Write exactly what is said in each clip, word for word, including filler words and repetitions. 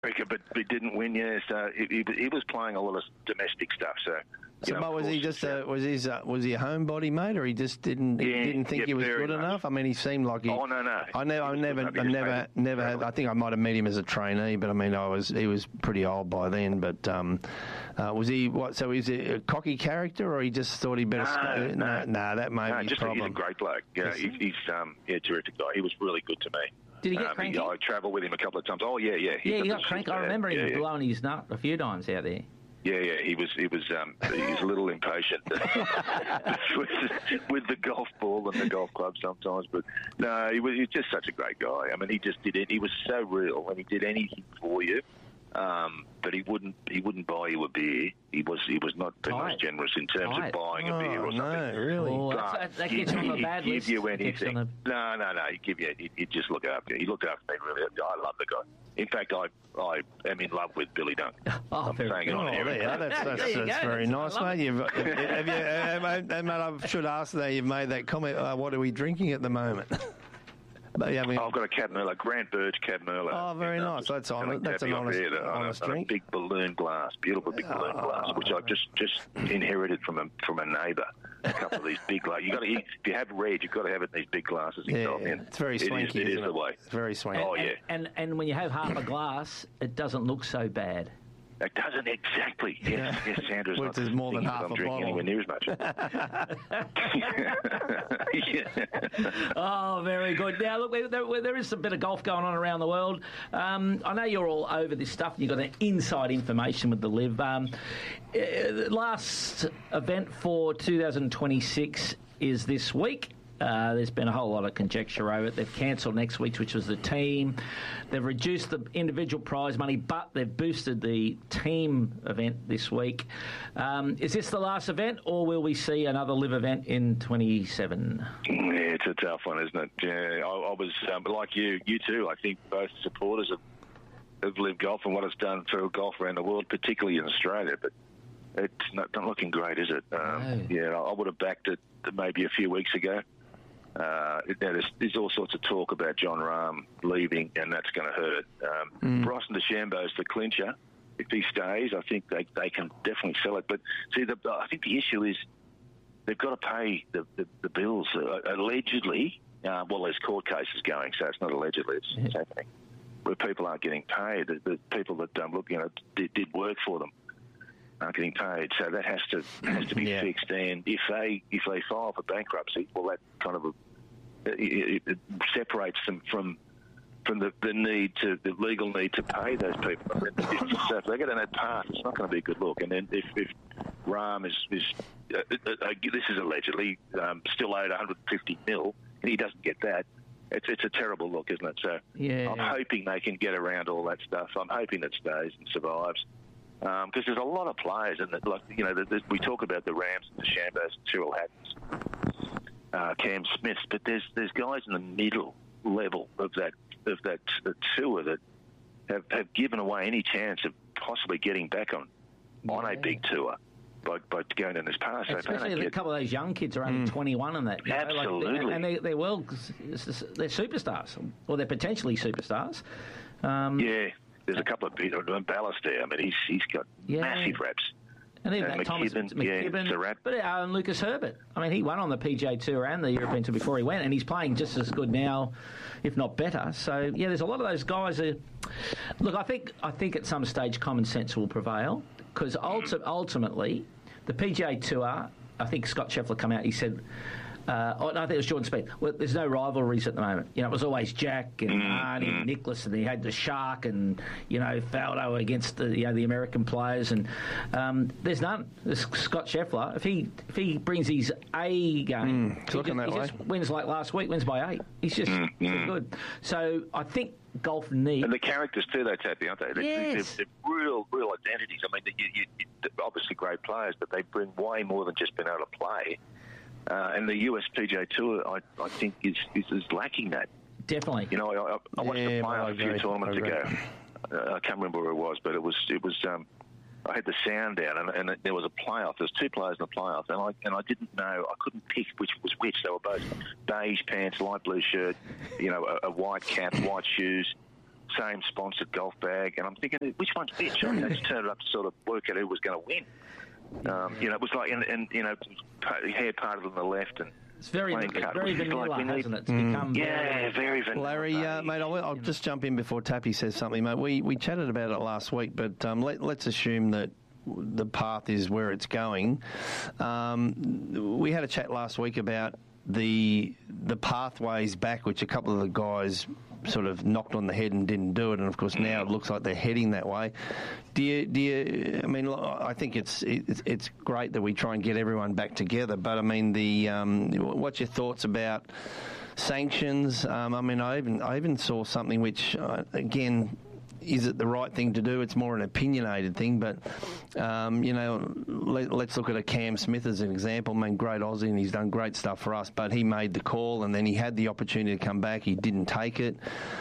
America, but he didn't win. Yeah, so he, he, he was playing a lot of domestic stuff. So, so know, but was he just a, was his uh, was he a homebody, mate, or he just didn't he yeah, didn't think yeah, he was good much. enough? I mean, he seemed like he. Oh no, no. I never, I never, I never, never had. I think I might have met him as a trainee, but I mean, I was he was pretty old by then. But um, uh, was he what? So is he a cocky character, or he just thought he better? No, no, no, no, that may no, be his just problem. A, he's a great bloke. Yeah, he's, he's um, yeah, terrific guy. He was really good to me. Did he get um, cranky? He, I travelled with him a couple of times. Oh yeah, yeah. He yeah, he got cranky. I remember him yeah, yeah. blowing his nut a few times out there. Yeah, yeah, he was. He was. Um, he was a little impatient with, with the golf ball and the golf club sometimes, but no, he was, he was just such a great guy. I mean, he just did it. He was so real, and he did anything for you. Um, but he wouldn't. He wouldn't buy you a beer. He was. He was not the most generous in terms Tight. of buying oh, a beer or something. No, really. Oh, that, that gets on the bad he'd list. give you Gets anything. on the- No, no, no. He'd give you. He'd, he'd just look after you. He looked after me really. I love the guy. In fact, I I am in love with Billy Dunk. Oh, I'm very saying it good. on Oh, air. yeah, that's, that's, There you that's go. very That's- nice, I love mate. You've, have you, uh, mate, uh, mate, I should ask that you've made that comment. Uh, what are we drinking at the moment? But, yeah, I mean, I've got a Cab Merlot, Grant Birch Cab Merlot. Oh, very You know, nice. That's and honest- a that's an cabbie up honest- here, and a- honest and a drink. big balloon glass, beautiful big balloon Oh. glass, which I've just, just inherited from a from a neighbour. A couple of these big glasses. You got to, if you have red, you've got to have it in these big glasses. yeah, yourself, and it's very it is- swanky. It is isn't the way. It's very swanky. Oh, and, yeah. And, and when you have half a glass, it doesn't look so bad. It doesn't exactly. Yes, Yeah. yes, Sandra's Which not is more than thinking half I'm a drinking bottle. anywhere near as much. Yeah. Oh, very good. Now, look, there, there, there is a bit of golf going on around the world. Um, I know you're all over this stuff, and you've got an inside information with the Live. Um, uh, last event for two thousand twenty-six is this week. Uh, there's been a whole lot of conjecture over it. They've cancelled next week's, which was the team. They've reduced the individual prize money, but they've boosted the team event this week. Um, is this the last event, or will we see another Live event in twenty-seven? Yeah, it's a tough one, isn't it? Yeah, I, I was um, like you, you too. I think both supporters of, of Live Golf and what it's done for golf around the world, particularly in Australia. But it's not, not looking great, is it? Um, No. Yeah, I would have backed it maybe a few weeks ago. Uh, there's, there's all sorts of talk about John Rahm leaving, and that's going to hurt it. Um, Mm. Bryson DeChambeau's the clincher. If he stays, I think they they can definitely sell it. But see, the, I think the issue is they've got to pay the, the, the bills. Uh, allegedly, uh, well, there's court cases going, so it's not allegedly, it's, it's happening, where people aren't getting paid. The, the people that um, look, you know, did, did work for them aren't getting paid. So that has to has to be Yeah. fixed. And if they if they file for bankruptcy, well, that kind of a, it, it separates them from from the, the need to the legal need to pay those people. So if they get in that path, it's not going to be a good look. And then if, if Rahm is, is uh, uh, this is allegedly um, still owed one hundred fifty mil, and he doesn't get that. It's it's a terrible look, isn't it? So Yeah. I'm hoping they can get around all that stuff. I'm hoping it stays and survives. Because um, there's a lot of players, and like you know, the, the, we talk about the Rams, and the Chambers, and Cyril Hattons, uh, Cam Smiths, but there's there's guys in the middle level of that of that uh, tour that have, have given away any chance of possibly getting back on on a Yeah. big tour by by going in this path. So if they Especially don't a get- couple of those young kids are only twenty-one and that. you know, like, Absolutely. and they, they're world, they're superstars, or they're potentially superstars. Um, yeah, there's a couple of people. Ballister, I mean, he's he's got Yeah. massive reps. And even Uh, that Thomas McKibben, yeah, McKibben, Surratt. but uh, and Lucas Herbert. I mean, he won on the P G A Tour and the European Tour before he went, and he's playing just as good now, if not better. So yeah, there's a lot of those guys. Who, look, I think I think at some stage common sense will prevail because ulti- ultimately, the P G A Tour. I think Scott Scheffler come out. He said. Uh, oh, no, I think it was Jordan Spieth. Well, there's no rivalries at the moment. You know, it was always Jack and Arnie and Nicholas, and he had the Shark and you know Faldo against the you know the American players, and um, there's none. There's Scott Scheffler. If he if he brings his A game, it's he, looking just, that he just way. wins like last week. Wins by eight. He's just so good. So I think golf needs. And the characters too, they Tappy, aren't they? They're, Yes. they're, they're real, real identities. I mean, you, you, you, they're obviously great players, but they bring way more than just being able to play. Uh, and the U S P G A Tour, I, I think, is, is is lacking that. Definitely. You know, I, I watched Yeah, the well, I playoff a few agree. tournaments I agree. ago. Uh, I can't remember where it was, but it was it was. Um, I had the sound down, and, and there was a playoff. There was two players in the playoff, and I and I didn't know. I couldn't pick which was which. They were both beige pants, light blue shirt, you know, a, a white cap, white shoes. same sponsored golf bag, and I'm thinking, which one's which? I mean, they just turned it up to sort of work out who was going to win. Um, you know, it was like, and, and you know, hair parted on the left and. It's very, cut, very vanilla, like hasn't it? It's mm. become yeah, very, very vanilla. Larry, uh, mate, I'll, I'll just jump in before Tappy says something, mate. We we chatted about it last week, but um, let, let's assume that the path is where it's going. Um, we had a chat last week about the the pathways back, which a couple of the guys sort of knocked on the head and didn't do it, and of course now it looks like they're heading that way. Do you, do you, I mean, I think it's it's, it's great that we try and get everyone back together, but I mean, the um, what's your thoughts about sanctions? Um, I mean, I even I even saw something which, uh, again, is it the right thing to do? It's more an opinionated thing, but, um, you know, let, let's look at a Cam Smith as an example. I mean, great Aussie, and he's done great stuff for us, but he made the call, and then he had the opportunity to come back. He didn't take it.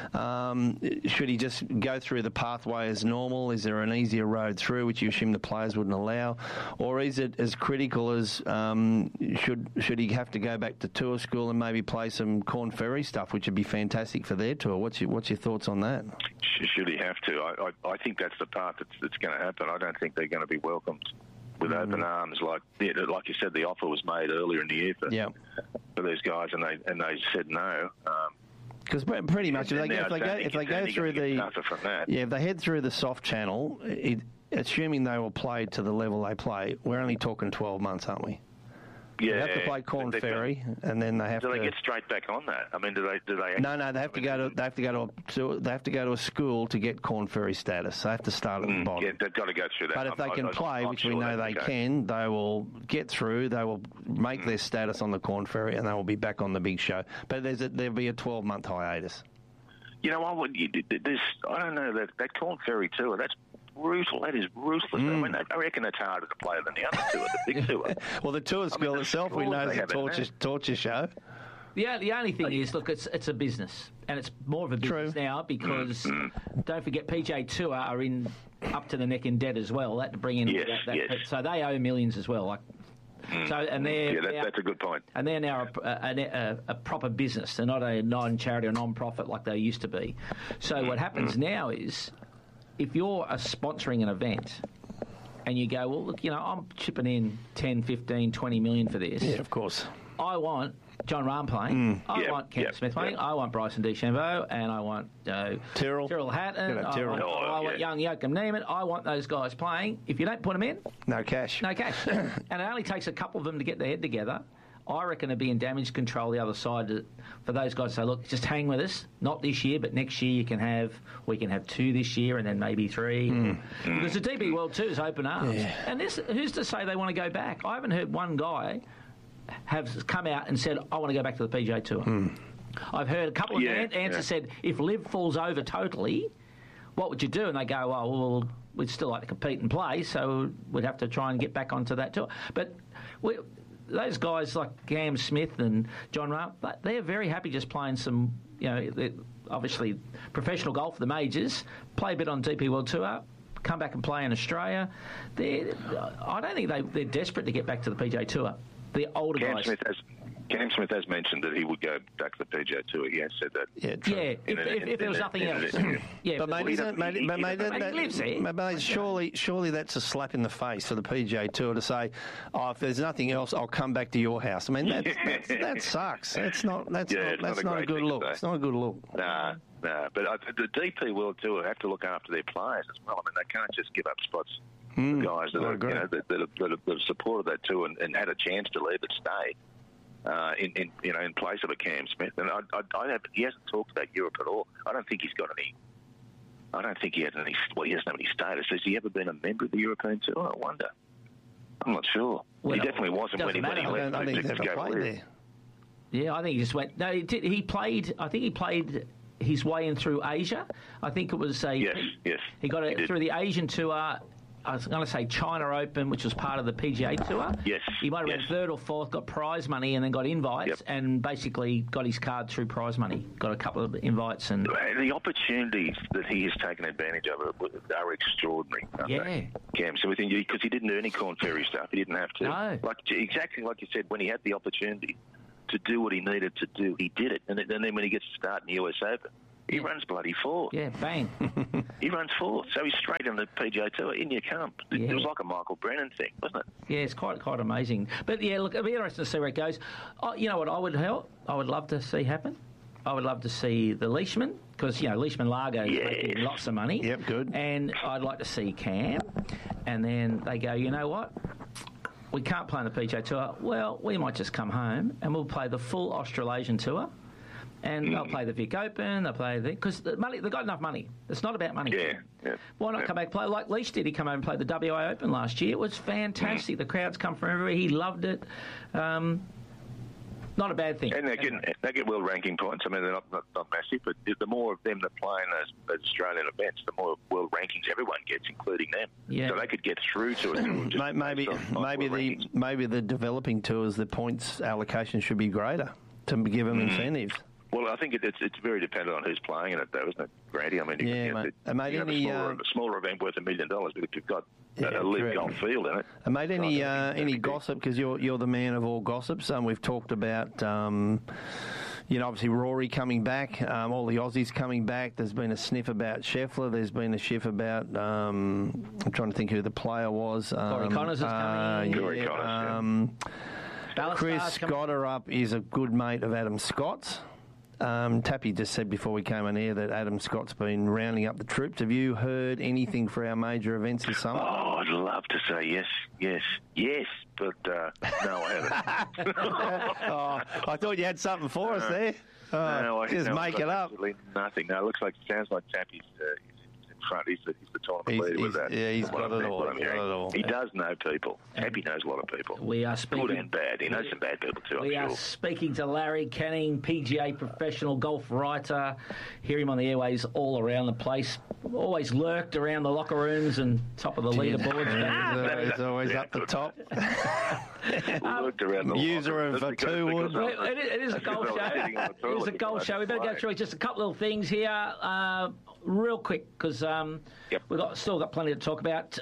Um, should he just go through the pathway as normal? Is there an easier road through, which you assume the players wouldn't allow? Or is it as critical as um, should should he have to go back to tour school and maybe play some Corn Ferry stuff, which would be fantastic for their tour? What's your, what's your thoughts on that? Should he have to? I, I, I think that's the part that's, that's going to happen. I don't think they're going to be welcomed with mm. open arms. Like like you said, the offer was made earlier in the year for, yep. for these guys, and they and they said no. Because um, pretty much, if they, if they go if they go through the yeah, if they head through the soft channel, it, assuming they will play to the level they play, we're only talking twelve months, aren't we? Yeah, they have to play Corn Ferry, and then they have do to. Do they get straight back on that? I mean, do they? Do they? No, no. They have to go to. They have to go to. A, to they have to go to a school to get Corn Ferry status. They have to start at mm, the bottom. Yeah, they've got to go through that. But if I'm, they can I'm, play, I'm which sure we know they go. can, they will get through. They will make mm. their status on the Corn Ferry, and they will be back on the big show. But there's a, there'll be a twelve-month hiatus. You know, I would. There's. I don't know that that Corn Ferry tour. That's brutal. That is ruthless. Mm. I mean, I reckon it's harder to play than the other tour, the big tour. Well, the tour school I mean, itself, we know, is a torture, torture show. Yeah, the only thing is, look, it's it's a business, and it's more of a business True. now because don't forget, P G A Tour are in up to the neck in debt as well. That to bring in yes, that, that yes. so they owe millions as well. Like. Mm. So and they're, yeah, that, they're, that's a good point. And they're now a, a, a, a proper business. They're not a non-charity or non-profit like they used to be. So mm. what happens mm. now is, if you're a sponsoring an event and you go, well, look, you know, I'm chipping in ten, fifteen, twenty million for this. Yeah, of course. I want John Rahm playing. Mm. I yep, want Cam yep, Smith playing. Yep. I want Bryson DeChambeau, and I want uh, Tyrrell. Tyrrell Hatton. I, Tyrrell. want, oh, I want yeah. young Joachim Neiman. I want those guys playing. If you don't put them in, no cash. No cash. And it only takes a couple of them to get their head together. I reckon it'd be in damage control the other side to, for those guys to say, look, just hang with us. Not this year, but next year you can have, we can have two this year and then maybe three. Mm. Because the D B World Tour is open arms. Yeah. And this, who's to say they want to go back? I haven't heard one guy have come out and said, I want to go back to the P G A Tour. Mm. I've heard a couple of yeah, answers yeah. said, if Liv falls over totally, what would you do? And they go, oh, well, we'd still like to compete and play, so we'd have to try and get back onto that tour. But we, those guys like Cam Smith and John Rahm, they're very happy just playing some, you know, obviously professional golf, the majors, play a bit on D P World Tour, come back and play in Australia. They're, I don't think they, they're desperate to get back to the P G A Tour. The older Cam guys. Smith has, Cam Smith has mentioned that he would go back to the P G A Tour. He has said that. Yeah, true. yeah if, a, if, if there was a, nothing else. A, yeah, but mate, isn't, mate, he, mate, he, mate, that, that, he lives here. Mate, surely, surely that's a slap in the face for the P G A Tour to say, "Oh, if there's nothing else, I'll come back to your house." I mean, that's, that's, that sucks. That's not. That's yeah, not. That's not a, not a good look. It's not a good look. Nah, nah. But uh, the D P World Tour have to look after their players as well. I mean, they can't just give up spots. Mm, the guys that, are, you know, that, that, have, that, have, that have supported that tour and, and had a chance to leave it stay. Uh, in, in you know in place of a Cam Smith, and I, I, I have, he hasn't talked about Europe at all. I don't think he's got any. I don't think he has any. Well, he doesn't have any status. Has he ever been a member of the European Tour? I wonder. I'm not sure. Well, he definitely wasn't when he, when he I left. don't, I think he's ever played there. Yeah, I think he just went. No, he, did, he played. I think he played his way in through Asia. I think it was a. Yes, he, yes. He got it he through the Asian Tour. I was going to say China Open, which was part of the P G A Tour. Yes. He might have yes. been third or fourth, got prize money, and then got invites, yep. and basically got his card through prize money. Got a couple of invites, and the opportunities that he has taken advantage of are extraordinary. Yeah. They? Cam, so within because he didn't do any Corn Ferry stuff, he didn't have to. No. Like exactly like you said, when he had the opportunity to do what he needed to do, he did it, and then when he gets to start in the U S Open, He yeah. runs bloody fourth. Yeah, bang. He runs fourth, so he's straight in the P G A Tour. In you come. It, yeah. it was like a Michael Brennan thing, wasn't it? Yeah, it's quite quite amazing. But yeah, look, it'll be interesting to see where it goes. Oh, you know what I would help? I would love to see happen. I would love to see the Leishman, because, you know, Leishman Largo is yes. making lots of money. Yep, good. And I'd like to see Cam. And then they go, you know what? We can't play on the P G A Tour. Well, we might just come home and we'll play the full Australasian Tour. And mm. they'll play the Vic Open, they'll play the... Because the money, they've got enough money. It's not about money. Yeah, yeah. Why not yeah. come back and play like Leash did? He come over and played the W A Open last year. It was fantastic. Mm. The crowds come from everywhere. He loved it. Um... Not a bad thing. And they get they get world ranking points. I mean, they're not, not, not massive, but the more of them that play in those, those Australian events, the more world rankings everyone gets, including them. Yeah. So they could get through to it. maybe on, on maybe the rankings. maybe the developing tours, the points allocation should be greater to give them mm. incentives. Well, I think it, it's it's very dependent on who's playing in it, though, isn't it, Grady? I mean, you yeah, can mate. get And mate, you any, a, smaller, uh, a smaller event worth a million dollars because you've got yeah, a live correct. golf field in it. And mate, any So uh, any gossip, because you're you're the man of all gossips. Um, we've talked about. Um, You know, obviously Rory coming back, um, all the Aussies coming back. There's been a sniff about Scheffler. There's been a sniff about, um, I'm trying to think who the player was. Um, Corey Connors is coming. Uh, Corey yeah, Connors, um, yeah. Chris Scotterup is a good mate of Adam Scott's. Um, Tappy just said before we came on air that Adam Scott's been rounding up the troops. Have you heard anything for our major events this summer? Oh, I'd love to say yes, yes, yes, but uh, no, I haven't. oh, I thought you had something for us there. Oh, no, I just no, make it up. Nothing. No, it looks like, sounds like Tappy's uh, in front. He's the, he's the tournament He's, leader he's, with that. yeah, he's got it, all, got it all. He does know people. Tappy knows a lot of people. We are speaking... Good and bad. He knows some bad people too, I'm We sure. are speaking to Larry Canning, P G A professional golf writer. Hear him on the airways all around the place. Always lurked around the locker rooms and top of the leaderboards. Yeah, he's always yeah, up the good. top. Lurked around the User of uh, two wood. Well, it, is, it is a golf show. It is a golf show. We better go through just a couple little things here, uh, real quick, because um, yep. we've got still got plenty to talk about.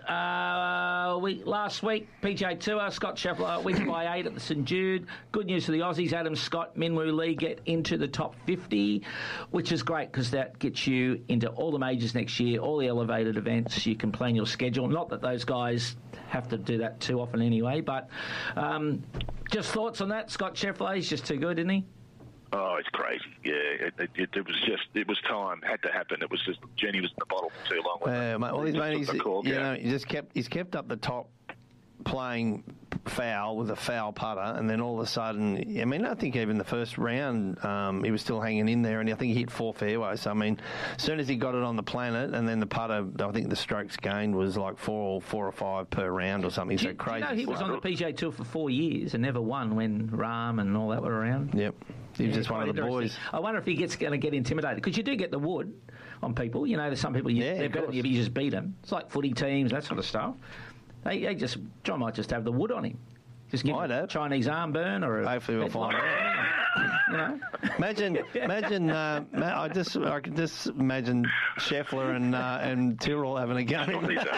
Uh, we last week P G A Tour, Scott Scheffler wins by eight at the St Jude. Good news for the Aussies. Adam Scott, Minwoo Lee get into the top fifty, which is great because that gets you into all the majors next year, all the elevated events. You can plan your schedule. Not that those guys have to do that too often anyway, but um, just thoughts on that. Scott Scheffler, he's just too good, isn't he? Oh, it's crazy. Yeah, it, it, it, it was just, it was time. Had to happen. It was just, Jenny was in the bottle for too long. Uh, mate, well, he's, mate, he's, call, you yeah. know, he just kept, he's kept up the top playing foul with a foul putter, and then all of a sudden, I mean, I think even the first round, um, he was still hanging in there, and I think he hit four fairways. So, I mean, as soon as he got it on the planet, and then the putter, I think the strokes gained was like four, four or five per round or something. Do, so crazy. Do you know he was on the P G A Tour for four years and never won when Rahm and all that were around? Yep. He was yeah, just one of the boys. I wonder if he gets going to get intimidated, because you do get the wood on people. You know, there's some people, you, yeah, they're better than you, but you just beat them. It's like footy teams, that sort of stuff. They, they just, John might just have the wood on him. Just give him a Chinese arm burn or a... Hopefully we'll find out. You know? Imagine, imagine. Uh, I just, I can just imagine Scheffler and uh, and Tyrrell having a go.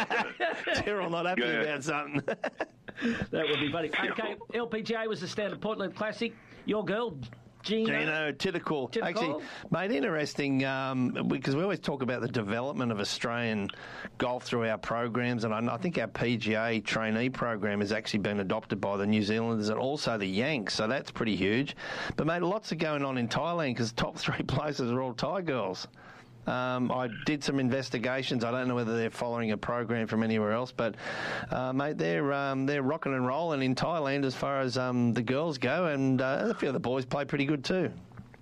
Tyrrell not happy yeah. about something. That would be funny. Okay, L P G A was the Standard Portland Classic. Your girl, Gino. Gino Titicol. Actually, mate, interesting, um, because we always talk about the development of Australian golf through our programs, and I, I think our P G A trainee program has actually been adopted by the New Zealanders and also the Yanks, so that's pretty huge. But, mate, lots of going on in Thailand because the top three places are all Thai girls. Um, I did some investigations. I don't know whether they're following a program from anywhere else, but uh, mate, they're um, they're rocking and rolling in Thailand as far as um, the girls go, and uh, a few of the boys play pretty good too.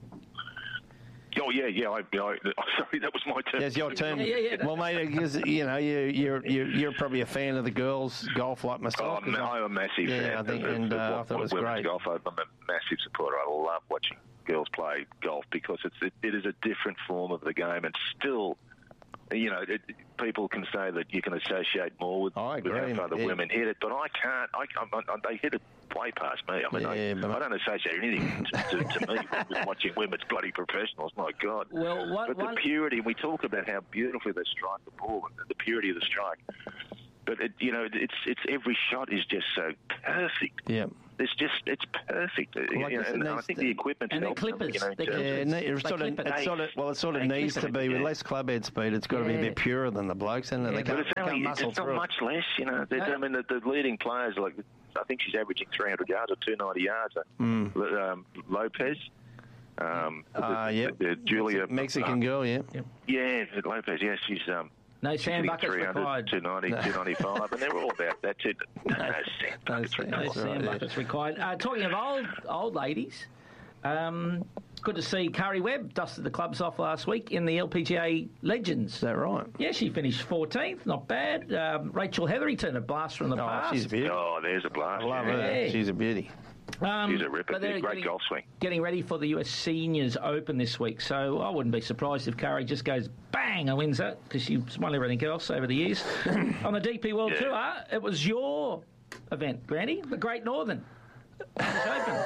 Oh yeah, yeah. I, I, sorry, that was my turn. Yes, your turn. Yeah, yeah, yeah. Well, mate, because you know you, you're you're you're probably a fan of the girls golf like myself. Oh, I'm a massive yeah, fan. I think, of, and of, uh, of I thought it was women's great. Golf. I'm a massive supporter. I love watching girls play golf because it's it, it is a different form of the game, and still, you know, it, people can say that you can associate more with, I agree, with how far the yeah. women hit it, but I can't. I, I, I, they hit it way past me. I mean, yeah, I, but I don't associate anything to, to, to me with watching women's bloody professionals. My God. Well, what, but the one... purity, we talk about how beautifully they strike the ball and the purity of the strike. But, it, you know, it's it's every shot is just so perfect. Yeah. it's just it's perfect. Well, I, you know, and I think the equipment and the helps clippers. them, you know, The Yeah, clippers. it's sort, of, Clip it. it's sort of well, it sort of They needs clip to it, be with yeah. less club head speed. It's got to be a Yeah. bit purer than the blokes, and Yeah, they but can't, But it's, they can't only, muscle it's not through. much less, you know. They, No. I mean, the, the leading players, like I think she's averaging three hundred yards or two ninety yards. Mm. Um, Lopez, um, Uh, the, yep. the, the Julia Mexican uh, girl, yeah. Yeah, Lopez. Yeah, she's um, No she's sand hitting buckets three hundred, required. two ninety, two ninety-five, and they're all about that. Too. No, no sand No buckets sand- No required. That's right, sand yeah. buckets required. Uh, talking of old old ladies, um, good to see Kari Webb dusted the clubs off last week in the L P G A Legends. Is that right? Yeah, she finished fourteenth, not bad. Um, Rachel Hetherington, a blast from the Oh, past. she's a beauty. Oh, there's a blast. I love yeah. her. Yeah. She's a beauty. Um, She's a ripper. but they're Great getting, golf swing. getting ready for the U S Seniors Open this week, so I wouldn't be surprised if Kari just goes bang and wins that because she's won everything else over the years. On the D P World Yeah. Tour, it was your event, Granny, the Great Northern. Open.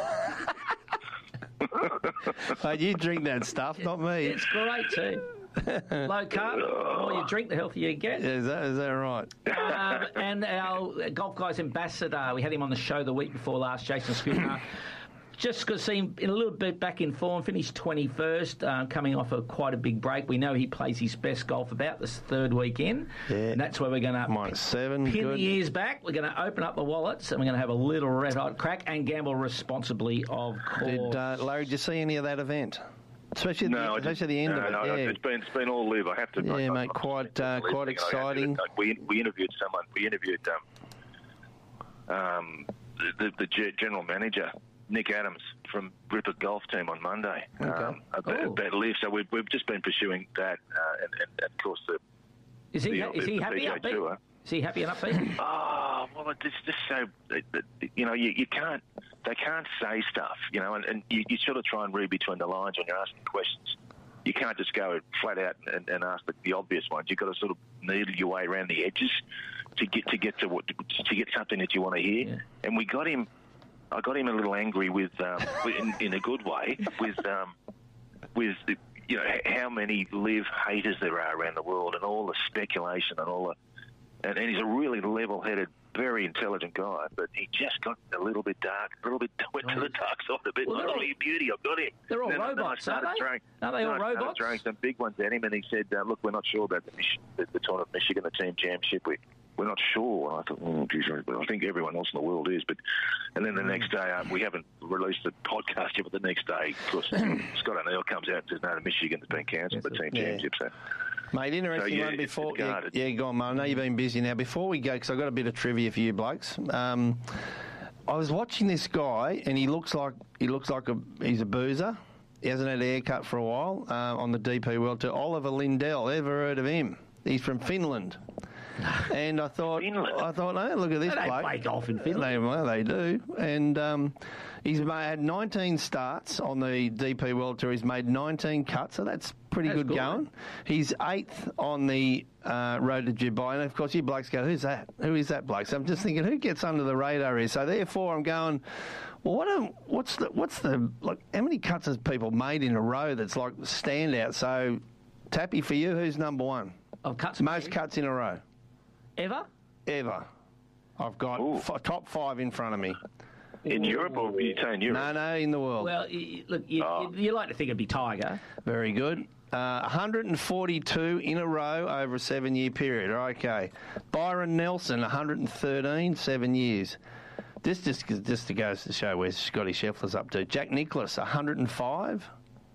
Mate, you drink that stuff, not me. It's great too. Low carb. The more you drink, the healthier you get. Is that, is that right? Um, and our Golf Guys ambassador, we had him on the show the week before last, Jason Scribner. Just got to see him in a little bit back in form, finished twenty-first, um, coming off a quite a big break. We know he plays his best golf about this third weekend. Yeah. And that's where we're going to Minus seven. pin Good. the ears back. We're going to open up the wallets and we're going to have a little red hot crack and gamble responsibly, of course. Did, uh, Larry, did you see any of that event? Especially, at No, the, I especially just, at the end no, of it. no, yeah. it's been it's been all live. I have to. Yeah, I, mate, I, quite, I, uh, quite I- exciting. I- we we interviewed someone. We interviewed um, um, the, the the general manager, Nick Adams, from Ripper Golf Team on Monday. Okay. Um, about, Oh. about live. So we've we've just been pursuing that, uh, and, and, and of course the. Is he, the- is he the happy P G A upbeat? Tour. Is he happy and upbeat? Oh, well, it's just so, you know, you, you can't, they can't say stuff, you know, and, and you, you sort of try and read between the lines when you're asking questions. You can't just go flat out and, and ask the, the obvious ones. You've got to sort of needle your way around the edges to get to get to what to get something that you want to hear. Yeah. And we got him. I got him a little angry with, um, in, in a good way, with um, with the, you know how many live haters there are around the world, and all the speculation and all the. And, and he's a really level-headed, very intelligent guy, but he just got a little bit dark, a little bit went to the dark side a bit. Well, they're Like, all- "Oh, beauty, I've got him." they're all Then I- then I robots, started aren't they? throwing- Aren't they all then I started robots? throwing some big ones at him, and he said, uh, "Look, we're not sure about the, Mich- the, the tournament of Michigan, the team championship. We, we're not sure." And I thought, "Oh, geez, I think everyone else in the world is." But and then the next day, uh, we haven't released the podcast yet. But the next day, of course, Scott O'Neill comes out and says, "No, the Michigan's been cancelled, the team Yeah. championship." So. Mate, interesting So, yeah, one it's before. Yeah, guarded. yeah, go on, mate. I know you've been busy now. Before we go, because I've got a bit of trivia for you blokes. Um, I was watching this guy, and he looks like he looks like a he's a boozer. He hasn't had a haircut for a while uh, on the D P World Tour. Oliver Lindell, ever heard of him? He's from Finland. And I thought, Finland? I thought, no, look at this They don't bloke. play golf in Finland. They, well, they do. And um, he's ma- had nineteen starts on the D P World Tour. He's made nineteen cuts, so that's pretty That's good, good. going. He's eighth on the uh, road to Dubai. And, of course, you blokes go, who's that? Who is that bloke? So I'm just thinking, who gets under the radar here? So, therefore, I'm going, well, what are, what's the, what's the, like, how many cuts has people made in a row that's, like, standout? So, Tappy, for you, who's number one? Of cuts Most made? cuts in a row, Ever? ever. I've got Ooh. f- top five in front of me. In Europe, or you say in Europe? No, no, in the world. Well, you, look, you, Oh. you, you like to think it'd be Tiger. Very good. Uh, one hundred forty-two in a row over a seven-year period. Okay. Byron Nelson, one hundred thirteen, seven years. This just just to goes to show where Scotty Scheffler's up to. Jack Nicklaus, one hundred five,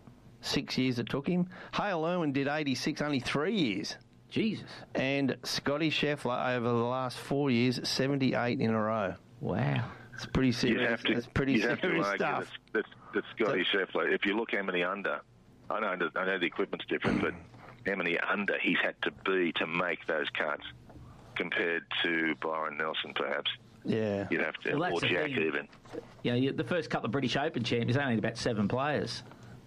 six years it took him. Hale Irwin did eighty-six, only three years. Jesus. And Scotty Scheffler over the last four years, seventy-eight in a row. Wow. It's pretty You'd serious. have to, It's pretty you'd have to serious argue stuff. that, that, that Scotty Scheffler, if you look how many under, I know, I know the equipment's different, but how many under he's had to be to make those cuts compared to Byron Nelson, perhaps. Yeah. You'd have to, Well, that's or the Jack thing. even. Yeah, you, the first couple of British Open champions, only about seven players.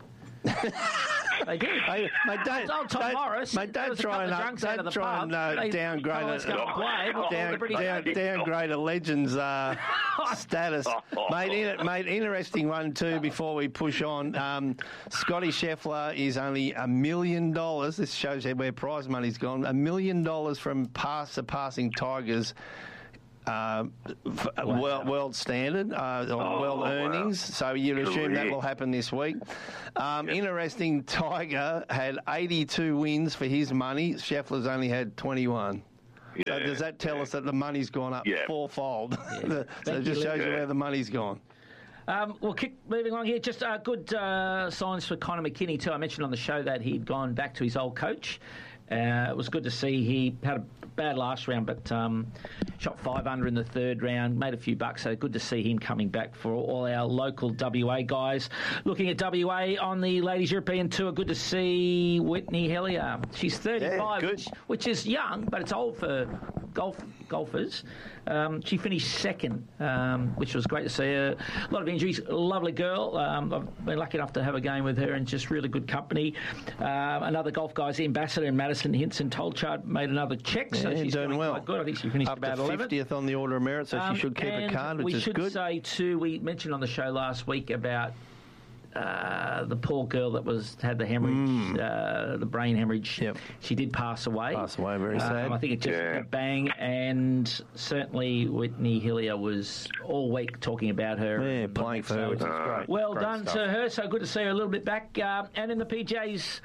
They did. Hey, mate, don't, Oh, Tom don't, Morris. mate, There don't was a try couple and, of uh, drunks out don't of the try pub. and uh, They- downgrade Let's go a, and play before the down, British down, Open. downgrade a legend's uh, status. mate, in, mate, interesting one too before we push on. Um, Scotty Scheffler is only a million dollars. This shows you where prize money's gone. A million dollars from pass surpassing Tigers Uh, f- wow. world, world standard, uh, or oh, world earnings. Wow. So you'd assume Correct. that will happen this week. Um, yes. Interesting, Tiger had eighty-two wins for his money. Scheffler's only had twenty-one. Yeah, so does that tell yeah. us that the money's gone up yeah. fourfold? Yeah. So it just shows you where the money's gone. Um, we'll keep moving along here. Just uh, good uh, signs for Conor McKinney too. I mentioned on the show that he'd gone back to his old coach. Uh, it was good to see. He had a bad last round, but um, shot five under in the third round, made a few bucks. So good to see him coming back for all our local W A guys. Looking at W A on the Ladies European Tour, good to see Whitney Hillier. She's thirty-five, yeah, which, which is young, but it's old for golf golfers. Um, she finished second, um, which was great to see her. A lot of injuries. Lovely girl. Um, I've been lucky enough to have a game with her and just really good company. Uh, another golf guy's the ambassador in Madison Hinson Tolchard made another check, so yeah, she's doing well. Quite good. I think she finished up about to eleventh. fiftieth on the order of merit, so um, she should keep a card, which is good. We should say too. We mentioned on the show last week about uh, the poor girl that was had the hemorrhage, mm. uh, the brain hemorrhage. Yep. She did pass away. Pass away, very sad. Um, I think it just yeah. went bang, and certainly Whitney Hillier was all week talking about her. Yeah, playing for her, which is great. Well great done stuff. to her. So good to see her a little bit back. Uh, and in the P J's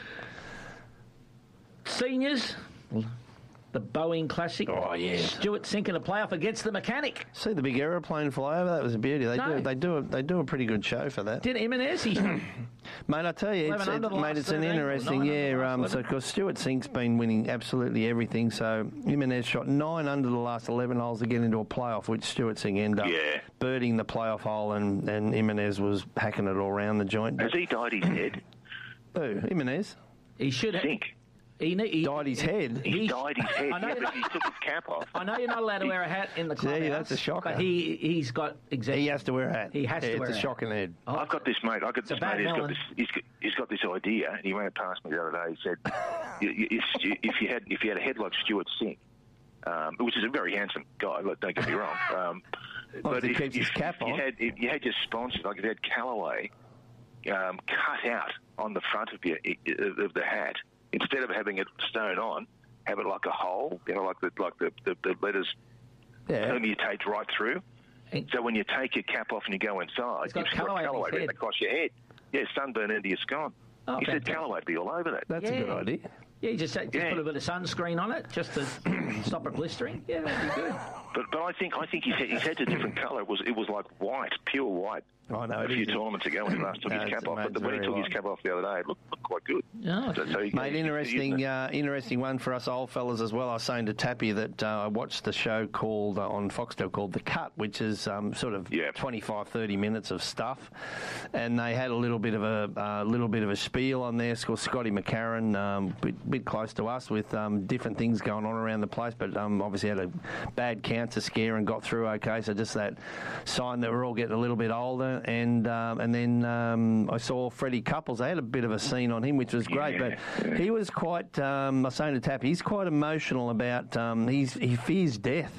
seniors, the Boeing Classic. Oh, yeah. Stuart Sink in a playoff against the Mechanic. See the big aeroplane fly over? That was a beauty. They no. do they do a, they do a pretty good show for that. Did Jimenez? He Mate, I tell you, it's, it's, mate, it's an interesting year. Um, so, because Stuart Sink's been winning absolutely everything. So, Jimenez shot nine under the last eleven holes to get into a playoff, which Stuart Sink ended up yeah. birding the playoff hole, and, and Jimenez was hacking it all around the joint. Has he dyed his head? Who? Jimenez? He should have. Sink. He, he dyed his head. He, he dyed his head. I know yeah, but he took his cap off. I know you're not allowed to wear a hat in the clubhouse. Yeah, that's a shocker. But he he's got exactly. He has to wear a hat. He has yeah, to wear it's a, a shocking head. Oh, I've got this mate. I've got this mate. He's got this, he's, got, he's got this idea, and he ran it past me the other day. He said, if, if you had if you had a head like Stuart Sink, um, which is a very handsome guy, don't get me wrong. Um, well, but if, keeps if, his cap if on. you had if you had your sponsors, like if you had Callaway um, cut out on the front of your of the hat, instead of having it sewn on, have it like a hole, you know, like the like the, the, the letters yeah. permutate right through. So when you take your cap off and you go inside, it's got you've Callaway, got Callaway written across your head. Yeah, sunburn into your scone. Oh, he said Callaway would be all over that. That's yeah. a good idea. Yeah, you just, just yeah. put a bit of sunscreen on it just to stop it blistering. Yeah, that'd be good. But but I think I think his head, his head's a different colour. It was it was like white, pure white. I know, a few tournaments ago when he last took no, his cap off. But when he took his cap off the other day, it looked, looked quite good. Oh, so, so he, Mate, he, interesting he uh, interesting one for us old fellas as well. I was saying to Tappy that uh, I watched the show called uh, on Foxtel called The Cut, which is um, sort of yeah. twenty-five, thirty minutes of stuff. And they had a little bit of a uh, little bit of a spiel on there. It's called Scotty McCarron, um, bit, bit close to us with um, different things going on around the place, but um, obviously had a bad cancer scare and got through okay. So just that sign that we're all getting a little bit older. And um, and then um, I saw Freddie Couples. They had a bit of a scene on him, which was great. Yeah. But he was quite. Um, I was saying to Tappy, he's quite emotional about. Um, he's he fears death.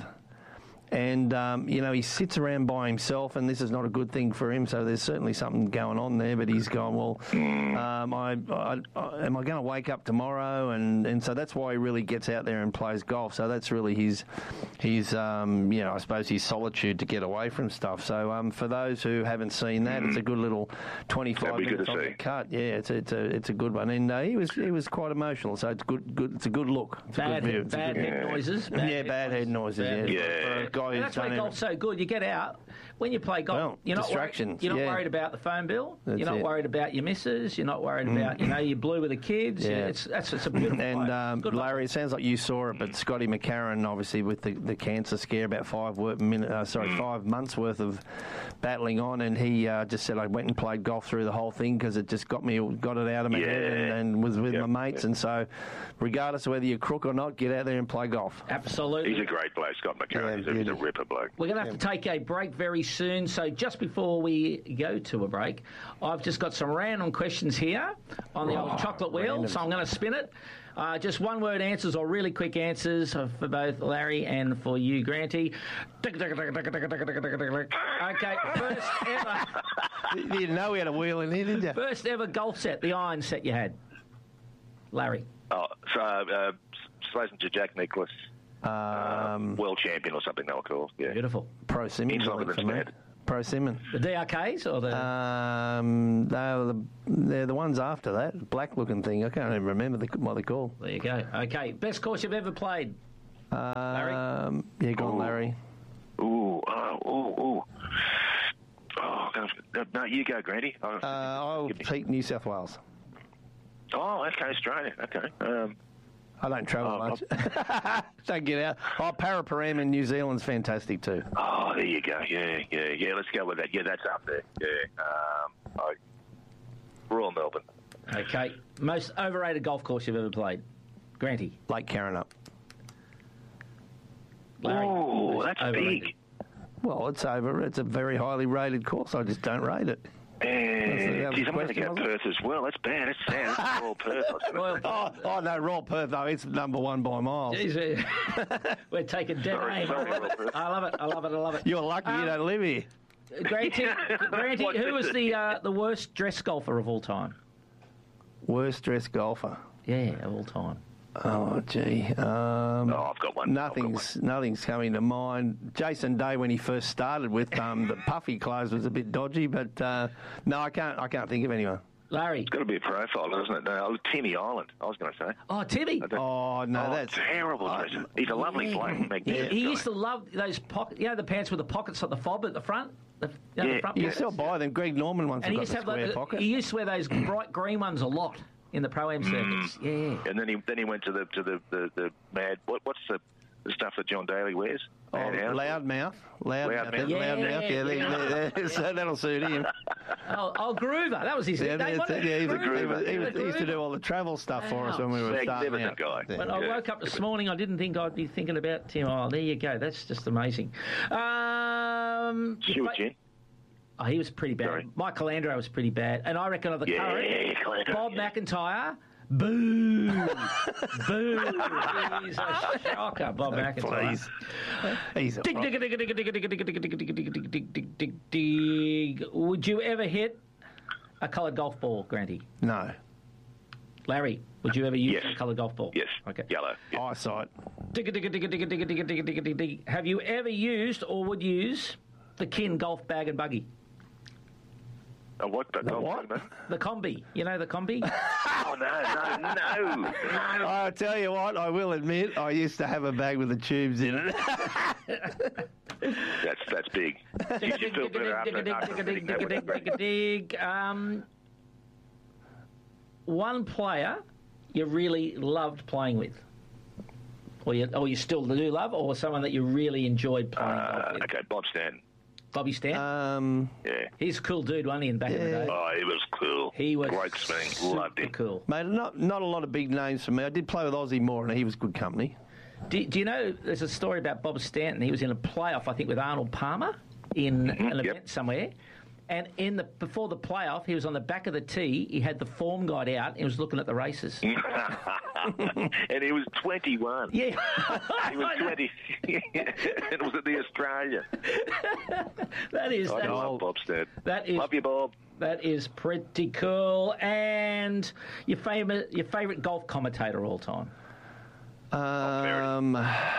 And, um, you know, he sits around by himself, and this is not a good thing for him, so there's certainly something going on there. But he's gone, well, um, I, I, I, am I going to wake up tomorrow? And, and so that's why he really gets out there and plays golf. So that's really his, his um, you know, I suppose his solitude to get away from stuff. So um, for those who haven't seen that, it's a good little twenty-five minutes on the cut. Yeah, it's a, it's a, it's a good one. And uh, he was he was quite emotional, so it's good. good it's a good look. It's bad a good view. Head, bad good head noises. Bad yeah, head bad head noises. Bad yeah. yeah. For a guy and that's why golf's so good. You get out when you play golf. Well, you're not distractions. Worried, you're not yeah. worried about the phone bill. That's you're not it. worried about your missus. You're not worried Mm. about you know you're blue with the kids. Yeah. It's that's it's a beautiful. And um, good Larry, it sounds like you saw it, but Scotty McCarron, obviously with the, the cancer scare, about five work, minute, uh, sorry, five months worth of battling on, and he uh, just said I went and played golf through the whole thing because it just got me, got it out of my yeah. head, and, and was with yep. my mates, and so regardless of whether you're crook or not, get out there and play golf. Absolutely, he's a great bloke, Scott McCarron. Yeah, he's, a, he's a ripper bloke. We're going to have to take a break very soon, so just before we go to a break, I've just got some random questions here on the Oh, old chocolate wheel, random. so I'm going to spin it. Uh, just one-word answers or really quick answers for both Larry and for you, Granty. Okay, first ever... You didn't know we had a wheel in here, did you? First ever golf set, the iron set you had. Larry. Oh, so uh, Slazenger Jack Nicklaus, Um, uh, world champion or something they were called. Yeah. Beautiful. Pro Simmons, He's I longer think, than for me. Stan. Pro Simmons. The D R Ks or the... Um, they're the, they're the ones after that, black-looking thing. I can't even remember the, what they're called. There you go. Okay, best course you've ever played? Larry? Um, yeah, go on, Ooh. Larry. Ooh, oh, ooh, ooh. Oh, no, no, you go, Grandy. Oh, Uh, I'll give me- take New South Wales. oh, okay, Australia. Okay. Um, I don't travel Oh, much. Don't get out. Oh, Paraparaumu in New Zealand's fantastic too. oh, there you go. Yeah, yeah, yeah. Let's go with that. Yeah, that's up there. Yeah. Um, I, Royal Melbourne. Okay. Most overrated golf course you've ever played? Granty. Lake Carrinup. Larry. Oh, Most that's overrated. big. Well, it's over. It's a very highly rated course. I just don't rate it. Yeah. that was Geez, the I'm going to question, go wasn't it? Perth as well. That's bad. That's sad. That's Royal Perth. I was gonna Royal say. Oh, oh no, Royal Perth though. It's number one by miles. Jeez, we're taking dead Sorry, aim. sorry, Royal Perth. I love it. I love it. I love it. You're lucky Um, you don't live here. Granty, Granty, What who is was it? the uh, the worst dress golfer of all time? Worst dressed golfer. Yeah, of all time. Oh, gee. Um, Oh, I've got one. Nothing's nothing's coming to mind. Jason Day, when he first started with um, the puffy clothes, was a bit dodgy, but uh, no, I can't. I can't think of anyone. Larry. It's got to be a profile, doesn't it? No, Timmy Island, I was going to say. Oh, Timmy. Oh no, Oh, that's terrible. Jason. He's a lovely Yeah. bloke. He, Magnificent he guy. used to love those pocket, you know, the pants with the pockets at the fob at the front. The, you know, Yeah, the front you pockets? can still buy them. Greg Norman ones And have he got used the to have square like, pocket. he used to wear those bright green ones a lot in the pro-am circuits. Yeah. And then he then he went to the to the, the, the mad. What what's the, the stuff that John Daly wears? Oh, Mad House? loudmouth, loudmouth, Loudmouth. yeah, loudmouth. Yeah, they- Yeah. they- they- so that'll suit him. Oh, oh, Groover. That was his Yeah, nickname, that's wasn't it. it? Yeah, he's a Groover. He, was, he, was, he used to Groover. do all the travel stuff for us when we were starting Magnificent out. guy. Yeah. When I Yeah. woke up this morning, I didn't think I'd be thinking about Tim. Oh, there you go. That's just amazing. Um, Stuart Ginn. Oh, he was pretty bad. Sorry. Michael Landreau was pretty bad. And I reckon of the Yeah, current, Calandro, Bob yeah. McIntyre, boo. Boo. He's a shocker, Bob McIntyre. Please. He's a Dig, dig, dig, dig, dig, dig, dig, dig, dig, dig, dig, dig, dig, dig, dig, dig, dig. Would you ever hit a coloured golf ball, Granty? No. Larry, would you ever use Yes. a coloured golf ball? Yes. Okay. Yellow. Yeah. Eyesight. Dig, dig, dig, dig, dig, dig, dig, dig, dig, dig, dig, dig. Have you ever used or would use the Kin golf bag and buggy? Oh, what? The, The oh, what? no. The combi. You know the combi? Oh, no, no, no. no. I tell you what, I will admit, I used to have a bag with the tubes in it. That's that's big. You should feel better after after thinking that was great. Um, one player you really loved playing with, or you, or you still do love, or someone that you really enjoyed playing golf Uh, with. okay, Bob Stanton. Bobby Stanton. Um, Yeah. He's a cool dude, wasn't he? In back in the Yeah. day, Oh, he was cool. he was Great swing. super Loved him. cool. mate, not not a lot of big names for me. I did play with Ozzie Moore, and he was good company. Do, do you know there's a story about Bob Stanton? He was in a playoff, I think, with Arnold Palmer in an yep. event somewhere. And in the before the playoff, he was on the back of the tee. He had the form guide out. And he was looking at the races. And he was twenty-one. Yeah, He was twenty. It was at the Australian. that is I that, love Bob Stanton. that is Love you, Bob. that is pretty cool. And your favorite your favorite golf commentator of all time? Um,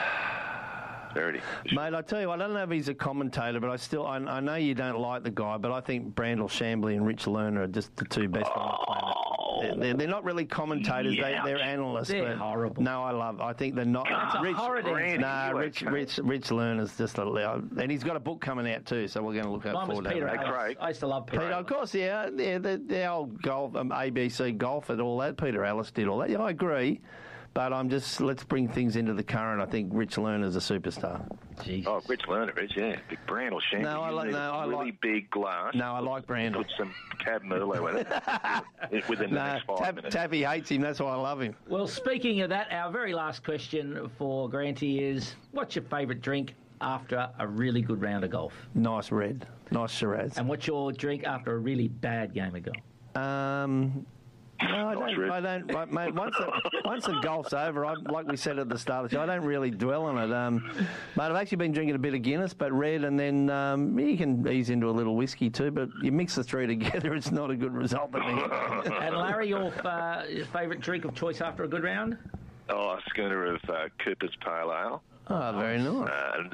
Verity. mate, I tell you, I don't know if he's a commentator, but I still, I, I know you don't like the guy, but I think Brandel Chambly and Rich Lerner are just the two best on the planet. They're, they're, they're not really commentators; Yeah. they, they're analysts. They're but horrible. No, I love. I think they're not. That's a Rich, horrid answer. Nah, You Rich, okay? Rich, Rich Lerner's just a, and he's got a book coming out too, so we're going to look out Mine was forward to Peter that. Hey, Ellis. Craig. I used to love Peter. Peter, of course, yeah, yeah, the, the old golf, um, A B C golf and all that. Peter Ellis did all that. Yeah, I agree, but I'm just let's bring things into the current. I think Rich Lerner's a superstar. Jesus. Oh, Rich Lerner is, yeah. Big Brandel Shank. No, I like- no, I really like- big glass. No, I like Brandel. Put some Cab Merlot in it within the No, next five Tab, minutes. Taffy hates him. That's why I love him. Well, speaking of that, our very last question for Granty is: what's your favourite drink after a really good round of golf? Nice red, nice Shiraz. And what's your drink after a really bad game of golf? Um, no, I Nice don't. red. I don't. Right, mate, once the, once the golf's over, I, like we said at the start of the show, I don't really dwell on it. Um, mate, I've actually been drinking a bit of Guinness, but red, and then um, you can ease into a little whiskey too. But you mix the three together, it's not a good result. I think. And Larry, your, uh, your favourite drink of choice after a good round? Oh, a schooner of uh, Cooper's Pale Ale.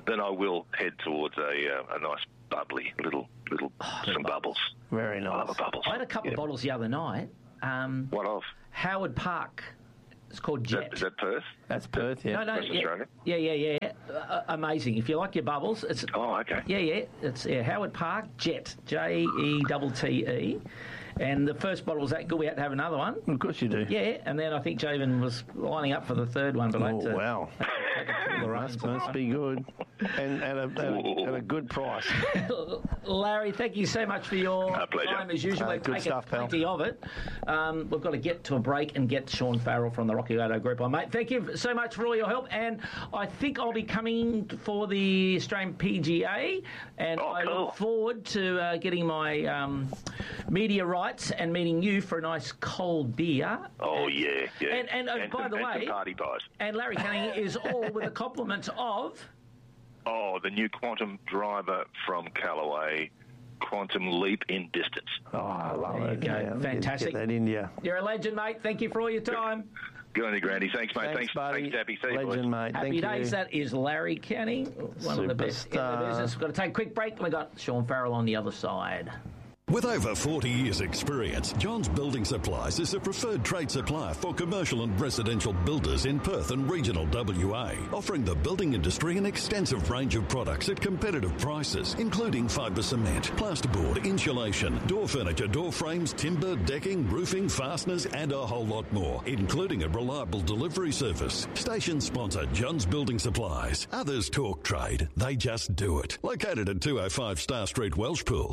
then I will head towards a uh, a nice bubbly little little oh, some bubbles. Very nice. I love a bubbles. I had a couple yeah. of bottles the other night. Um, what of? Howard Park. It's called Is Jet. that, is that Perth? That's Perth, yeah. No, no, West yeah, Australia? yeah, yeah, yeah. Uh, amazing. If you like your bubbles, it's Oh, okay. yeah, yeah. It's yeah, Howard Park Jet, J E T T E. And the first bottle was that good, we had to have another one. Of course you do. Yeah, and then I think Javen was lining up for the third one, but I had Oh, to, wow. the Must, must be good. And at a, at, a, at a good price. Larry, thank you so much for your My pleasure. time as usual. Uh, We've good taken stuff, pal. plenty of it. Um, we've got to get to a break and get Sean Farrell from the Rocky Auto Group on, mate. Thank you so much for all your help, and I think I'll be coming for the Australian P G A, and Oh, I cool. look forward to uh, getting my um, media rights and meeting you for a nice cold beer. Oh, and, yeah, yeah. And, and, uh, by some, the and way, some party pies. and Larry Cunningham is all with the compliments of... Oh, the new Quantum driver from Callaway, Quantum Leap in Distance. Oh, I love There it. you go. Yeah, Fantastic. Get that India. You're a legend, mate. Thank you for all your time. Good on you, Grandy. Thanks, mate. Thanks, Thanks, buddy. thanks, Happy. See you, Legend, boys. mate. Happy Thank days. you. That is Larry Canning, one of the best in the Superstar. business. We've got to take a quick break, and we've got Sean Farrell on the other side. With over forty years' experience, Johns Building Supplies is a preferred trade supplier for commercial and residential builders in Perth and regional W A, offering the building industry an extensive range of products at competitive prices, including fibre cement, plasterboard, insulation, door furniture, door frames, timber, decking, roofing, fasteners, and a whole lot more, including a reliable delivery service. Station sponsor Johns Building Supplies. Others talk trade, they just do it. Located at two oh five Star Street, Welshpool.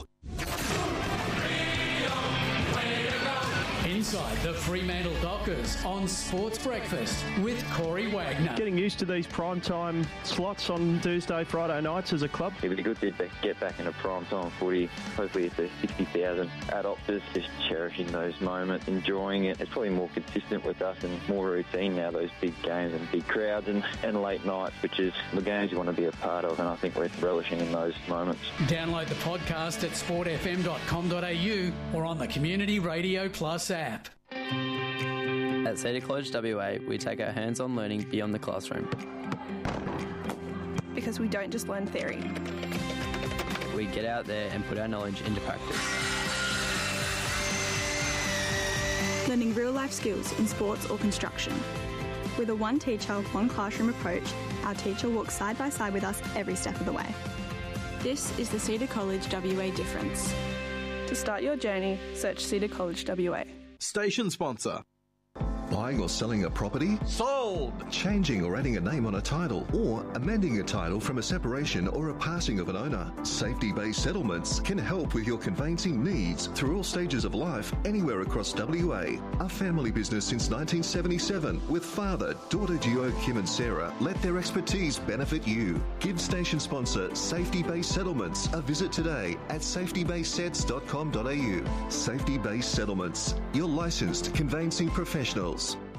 Inside the Fremantle Dockers on Sports Breakfast with Corey Wagner. Getting used to these primetime slots on Thursday, Friday nights as a club. It'd be good to get back into prime time footy. Hopefully it's the sixty thousand at Optus, just cherishing those moments, enjoying it. It's probably more consistent with us and more routine now, those big games and big crowds and, and late nights, which is the games you want to be a part of, and I think we're relishing in those moments. Download the podcast at sport f m dot com dot a u or on the Community Radio Plus app. At Cedar College W A, we take our hands-on learning beyond the classroom. Because we don't just learn theory. We get out there and put our knowledge into practice. Learning real-life skills in sports or construction. With a one teacher, one classroom approach, our teacher walks side by side with us every step of the way. This is the Cedar College W A difference. To start your journey, search Cedar College W A. Station sponsor. Buying or selling a property? Sold! Changing or adding a name on a title, or amending a title from a separation or a passing of an owner. Safety-based settlements can help with your conveyancing needs through all stages of life, anywhere across W A. A family business since nineteen seventy-seven, with father, daughter duo Kim and Sarah, let their expertise benefit you. Give station sponsor Safety-based Settlements a visit today at safety based sets dot com dot a u. Safety-based Settlements, your licensed conveyancing professionals.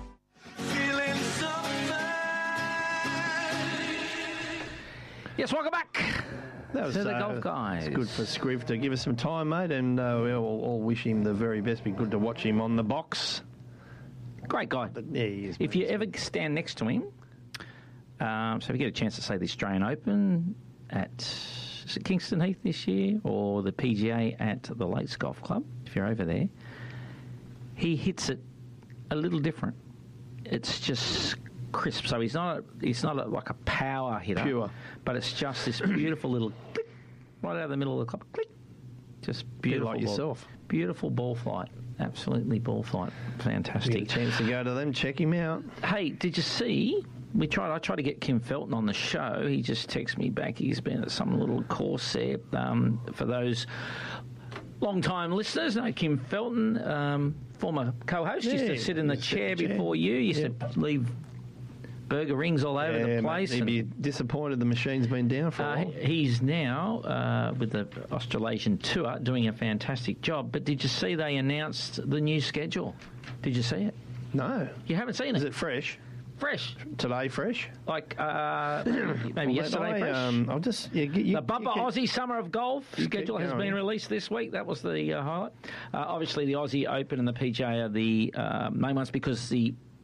Yes, welcome back. That was to the uh, golf guys. It's good for Scriv to give us some time, mate, and uh, we'll all wish him the very best. Be good to watch him on the box. Great guy. But, yeah, he is, if you ever stand next to him, um, so if you get a chance to say the Australian Open at is it Kingston Heath this year, or the P G A at the Lakes Golf Club, if you're over there, he hits it a little different. It's just crisp. So he's not a, he's not a, like a power hitter, Pure. but it's just this beautiful little click right out of the middle of the club. Click. Just beautiful. like ball. yourself. Beautiful ball flight. Absolutely ball flight. Fantastic. Get a chance to go to them, check him out. Hey, did you see? We tried. I tried to get Kim Felton on the show. He just texted me back. He's been at some little course there. Um, for those long-time listeners, know Kim Felton, um, former co-host, Yeah, used to sit in the used to chair sit in the chair. before you. Used Yeah. to leave burger rings all over Yeah, the place. Mate, he'd be and, disappointed the machine's been down for a uh, while. he's now uh, with the Australasian tour doing a fantastic job. But did you see they announced the new schedule? Did you see it? No. You haven't seen it? Is it fresh? Fresh. Today fresh? Like uh, maybe Well, yesterday I, fresh. Um, I'll just... Yeah, you, The Bubba you Aussie Summer of Golf you schedule keep has going. been released this week. That was the uh, highlight. Uh, obviously, the Aussie Open and the P G A are the uh, main ones because the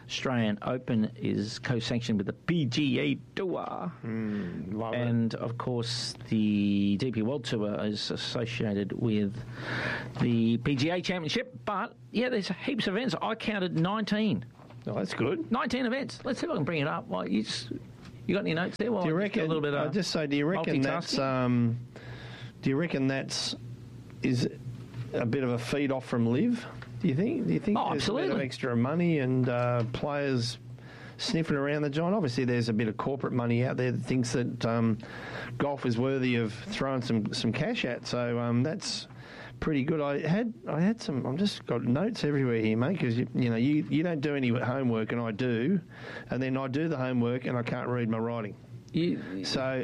Australian Open is co-sanctioned with the P G A Tour. Mm, love and, it. of course, the D P World Tour is associated with the P G A Championship. But, yeah, there's heaps of events. I counted nineteen. Oh, that's good. nineteen events. Let's see if I can bring it up. Well, you, just, you got any notes there? Well, do you reckon, a little bit of I just say, do you reckon that's... Um, do you reckon that's... Is a bit of a feed off from Liv? Do you think? Do you think oh, there's absolutely. a bit of extra money and uh, players sniffing around the joint? Obviously, there's a bit of corporate money out there that thinks that um, golf is worthy of throwing some, some cash at. So um, that's pretty good. I had I had some. I've just got notes everywhere here, mate. Because you, you know you, you don't do any homework and I do, and then I do the homework and I can't read my writing. You, so,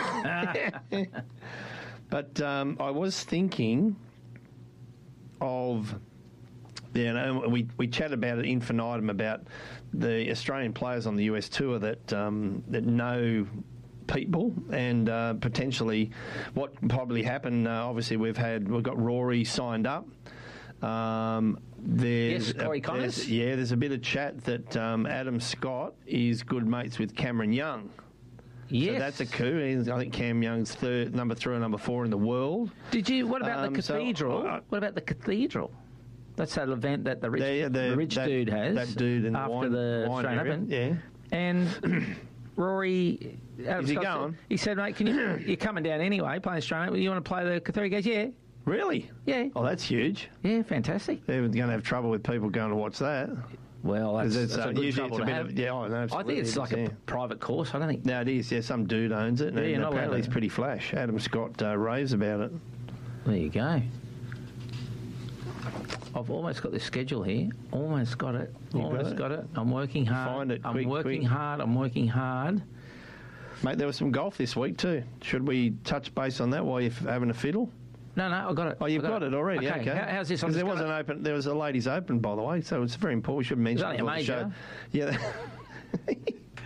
but um, I was thinking of. Yeah, no, we we chat about it infinitum about the Australian players on the U S tour that um, that know people and uh, potentially what probably happened. Uh, obviously, we've had we've got Rory signed up. Um, there's yes, Corey a, Connors. There's, yeah, there's a bit of chat that um, Adam Scott is good mates with Cameron Young. Yes. So that's a coup. I think Cam Young's third, number three or number four in the world. Did you? What about um, the cathedral? So, uh, what about the cathedral? That's that event that the rich, the, the, the rich that, dude has. That dude in after the wine, the wine Australian area. Open. Yeah. And Rory, is he going? Said, he said, "Mate, can you? You're coming down anyway, playing Australian. You want to play the cathedral?" He goes, "Yeah." Really? Yeah. Oh, that's huge. Yeah, fantastic. They're going to have trouble with people going to watch that. Well, that's, it's, that's uh, a good usually trouble it's a to bit have. of, yeah, oh, no, I think it's like yeah. a private course. I don't think. No, it is. Yeah, some dude owns it, and, Yeah, and you're not apparently allowed it's to- pretty flash. Adam Scott uh, raves about it. There you go. I've almost got this schedule here. Almost got it. You got almost it? got it. I'm working hard. Find it I'm quick, working quick. hard. I'm working hard. Mate, there was some golf this week too. Should we touch base on that while you're having a fiddle? No, no, I got it. Oh, you've I got, it already. Okay, Okay. How, how's this? I'm Because just there was gonna- an open. There was a ladies' open, by the way, so it's very important. We should mention only a before the show. major. Yeah.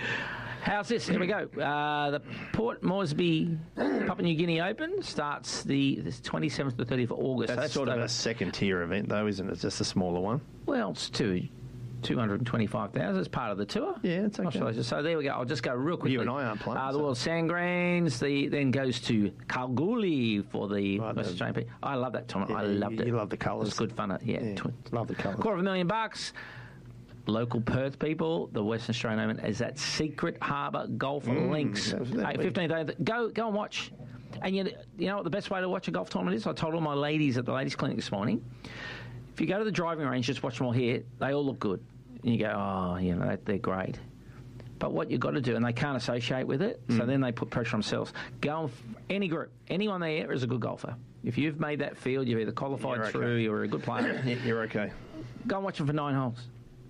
How's this? Here we go. Uh, the Port Moresby Papua New Guinea Open starts the this twenty-seventh to thirtieth of August. That's, So that's sort of over- a second tier event, though, isn't it? It's just a smaller one. Well, it's two. two hundred twenty-five thousand. It's part of the tour. Yeah, it's okay. Australasia. So there we go. I'll just go real quickly. You and I aren't playing. Uh, the so. World Sandgreens. The then goes to Kalgoorlie for the Right, West the- Australian. P- I love that tournament. Yeah, I loved you, it. You love the colours. It's good fun. uh, Yeah, Yeah, tw- love the colours. quarter of a million bucks. Local Perth people, the Western Australian Open is at Secret Harbour Golf Mm, Links. that was that Hey, week. fifteenth. Go, go and watch. And you, you know what the best way to watch a golf tournament is? I told all my ladies at the ladies' clinic this morning. If you go to the driving range, just watch them all here. They all look good, and you go, oh, you know, they- they're great. But what you've got to do, and they can't associate with it, so then they put pressure on themselves. Go and f- any group, anyone there is a good golfer. If you've made that field, you've either qualified You're okay. through, you're a good player. Yeah, you're okay. Go and watch them for nine holes.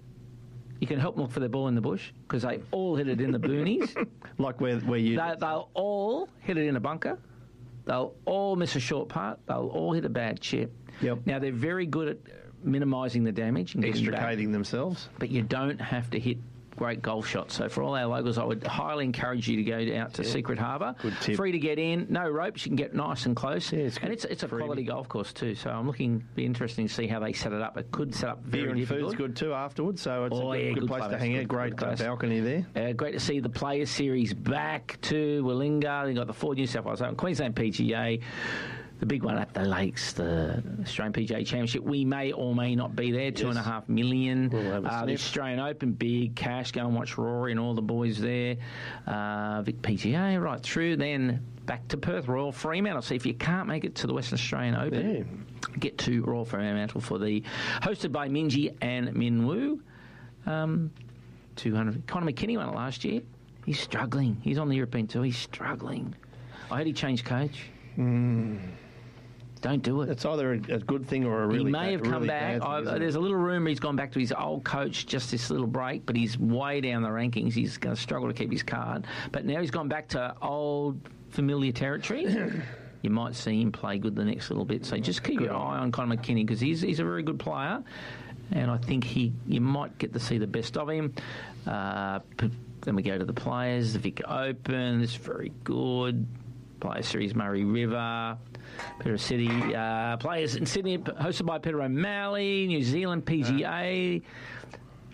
You can help them look for their ball in the bush because they all hit it in the boonies. Like where where you. They, they'll all hit it in a bunker. They'll all miss a short putt. They'll all hit a bad chip. Yep. Now, they're very good at minimising the damage and getting back, Extricating themselves. but you don't have to hit great golf shots. So for all our locals, I would highly encourage you to go out to Secret Harbour. Good tip. Free to get in, no ropes. You can get nice and close. Yeah, it's and good. it's it's a Freebie. quality golf course too. So I'm looking, be interesting to see how they set it up. It could set up very Beer and difficult. food's good too afterwards, so it's Oh, a good, yeah, good good place club, to that's hang good, out. Great good place. uh, balcony there. Uh, great to see the Players Series back to Willinga. They've got the Ford New South Wales Open, Queensland P G A, the big one at the Lakes, the Australian P G A Championship. We may or may not be there, two and a half million. We'll have a uh, the sniff. Australian Open, big cash. Go and watch Rory and all the boys there. Uh, Vic P G A right through. Then back to Perth, Royal Fremantle. See if you can't make it to the Western Australian Open. Yeah. Get to Royal Fremantle for the hosted by Minji and Minwoo. Um, two hundred. Conor McKinney won it last year. He's struggling. He's on the European Tour. He's struggling. I heard he changed coach. Don't do it. It's either a, a good thing or a really he may bad, have come really back. bad thing, I, isn't it? there's a little rumour he's gone back to his old coach just this little break, but he's way down the rankings. He's going to struggle to keep his card. But now he's gone back to old familiar territory. You might see him play good the next little bit. So just keep your eye on Conor McKinney because he's he's a very good player, and I think he you might get to see the best of him. Uh, p- then we go to the Players, the Vic Open. It's very good. Player Series, Murray River. Peter City uh, Players in Sydney, hosted by Peter O'Malley. New Zealand P G A.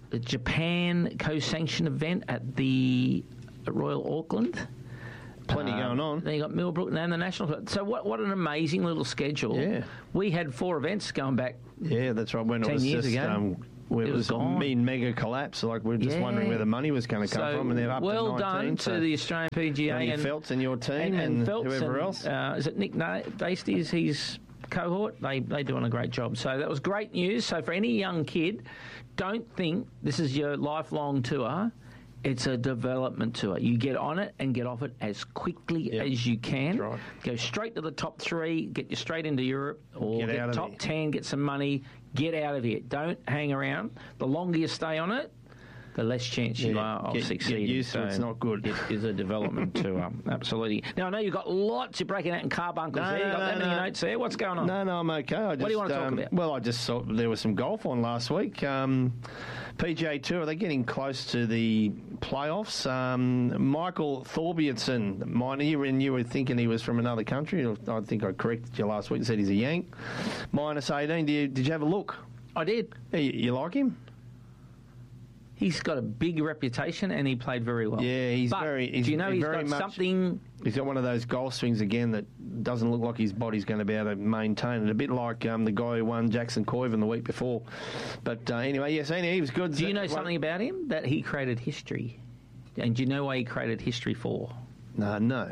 a Japan co-sanctioned event at the Royal Auckland. Plenty um, going on. Then you got Millbrook and the National Club. So what what an amazing little schedule. Yeah. We had four events going back. Yeah, that's right. When ten it was years just, ago. Um, where it, it was, was a mean mega collapse. Like we were just yeah. wondering where the money was going to come so from, and they're up well to nineteen. done to so the Australian P G A and, and Phelps and your team and, and, and Phelps whoever and, else. Uh, is it Nick Na- Basties? His cohort. They they doing a great job. So that was great news. So for any young kid, don't think this is your lifelong tour. It's a development tour. You get on it and get off it as quickly yep. as you can. That's right. Go straight to the top three, get you straight into Europe, or get, get out of top here. ten, get some money, get out of here. Don't hang around. The longer you stay on it, the less chance you yeah, are of get, succeeding. Get used to so it. It's not good. It is a development tour. Absolutely. Now, I know you've got lots. You're breaking out in carbuncles no, there. You've got no, that many no. notes there. What's going on? No, no, I'm okay. I just, what do you want to um, talk about? Well, I just saw there was some golf on last week. Um, P G A Tour, are they getting close to the playoffs? Um, Michael Thorbjornsen, mine, you, and you were thinking he was from another country. I think I corrected you last week and said he's a Yank. minus eighteen. Did you, did you have a look? I did. You, you like him? He's got a big reputation and he played very well. Yeah, he's but very. He's do you know he's very got much, something? He's got one of those golf swings again that doesn't look like his body's going to be able to maintain it. A bit like um, the guy who won Jackson Coyven the week before. But uh, anyway, yes, anyway, he was good. Do you know something about him? That he created history. And do you know why he created history for? No, no.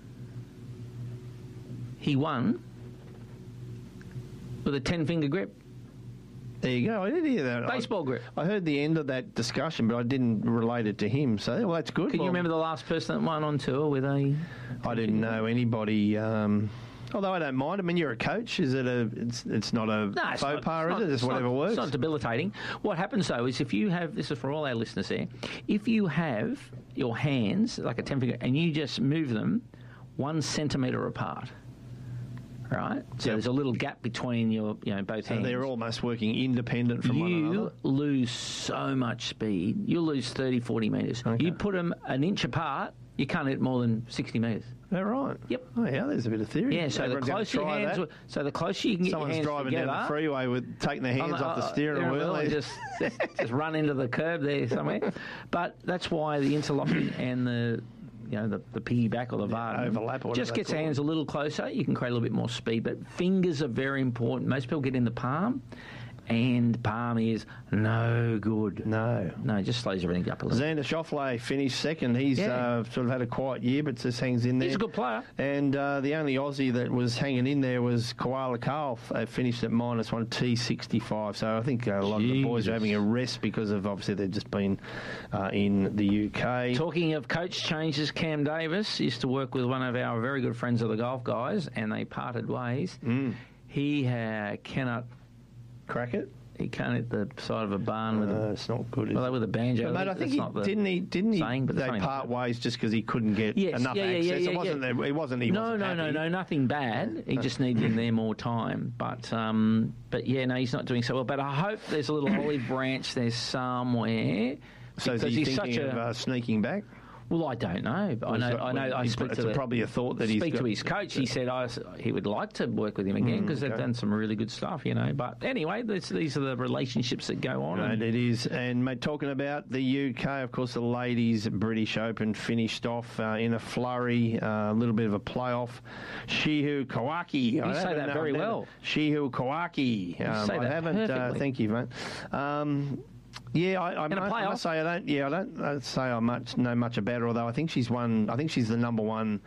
He won with a ten-finger grip. There you go. I did hear that. Baseball I, grip. I heard the end of that discussion, but I didn't relate it to him. So, well, that's good. Can well, you remember the last person that won on tour with a... I didn't know anybody... Um, although I don't mind. I mean, you're a coach. Is it a... It's, it's not a no, it's faux not, pas, it's is not, it? It's whatever not, works. It's not debilitating. What happens, though, is if you have... This is for all our listeners there. If you have your hands, like a ten-finger, and you just move them one centimetre apart... Right, so yep. there's a little gap between your, you know, both so hands. They're almost working independent from you one another. You lose so much speed. You lose thirty, forty metres. Okay. You put them an inch apart, you can't hit more than sixty metres. Is that right? Yep. Oh yeah, there's a bit of theory. Yeah, so Everyone's the closer your hands, that. so the closer you can get Someone's your hands driving together, down the freeway with taking their hands the, off the uh, steering wheel. and just, just just run into the curb there somewhere. But that's why the interlocking and the you know, the, the piggyback or the yeah, Varden. Overlap or just gets hands a little closer. You can create a little bit more speed, but fingers are very important. Most people get in the palm, and palm is no good. No. No, it just slows everything up a little. Xander Schauffele finished second. He's Yeah. uh, sort of had a quiet year, but just hangs in there. He's a good player. And uh, the only Aussie that was hanging in there was Koala Carl, uh, finished at minus one, T sixty-five. So I think uh, a lot of the boys are having a rest because of, obviously, they've just been uh, in the U K. Talking of coach changes, Cam Davis used to work with one of our very good friends of the golf guys, and they parted ways. Mm. He uh, cannot crack it. He can't hit the side of a barn with Uh, a... it's not good. Is Well, it? with a banjo. But, mate, I think That's he, not the didn't he? Didn't he? saying, but they something part like that. ways just because he couldn't get Yes, enough yeah, yeah, access. yeah, yeah, it wasn't. yeah. There, he wasn't. He no, wasn't no, happy. no, no, nothing bad. He just needed in there more time. But, um, but yeah, no, he's not doing so well. But I hope there's a little olive branch there somewhere. So is he he's thinking such of a, uh, sneaking back? Well, I don't know. But I know. I know. I He's- speak it's to the, probably a thought that he's speak got- to his coach. He said I, he would like to work with him again because Mm, they've okay. done some really good stuff, you know. But anyway, this, these are the relationships that go on. Right, and- it is. And mate, talking about the U K, of course, the ladies' British Open finished off uh, in a flurry, uh, a little bit of a playoff. Shihu Kawaki. You say that very well. Shihu Kawaki. Um, say I that haven't. Uh, perfectly. thank you, mate. Um, yeah, I, I, In a must, I playoff. must say I don't. Yeah, I don't, I don't say I much know much about her. Although I think she's won. I think she's the number one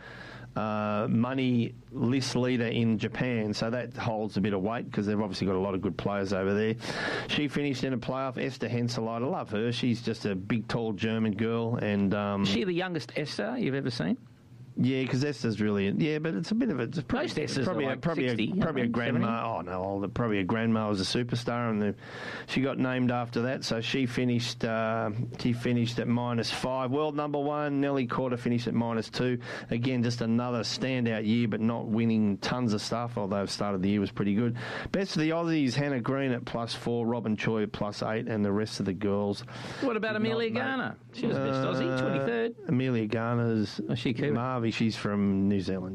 uh, money list leader in Japan, so that holds a bit of weight because they've obviously got a lot of good players over there. She finished in a playoff. Esther Henseleit, I love her. She's just a big, tall German girl, and um, Is she the youngest Esther you've ever seen? yeah, because Esther's really, yeah, but it's a bit of a, it's probably, Most Esthers probably, are a, like probably, sixty, a, probably a aren't they? grandma. Oh no, older, probably a grandma was a superstar, and the, she got named after that. So she finished, uh, she finished at minus five. World number one, Nelly Corder finished at minus two. Again, just another standout year, but not winning tons of stuff. Although started the year was pretty good. Best of the Aussies, Hannah Green at plus four, Robin Choi at plus eight, and the rest of the girls. What about did Amelia not make- Garner? She was best Aussie, twenty-third. Amelia Garner's Oh, she Cuban? Marvy. She's from New Zealand, yeah.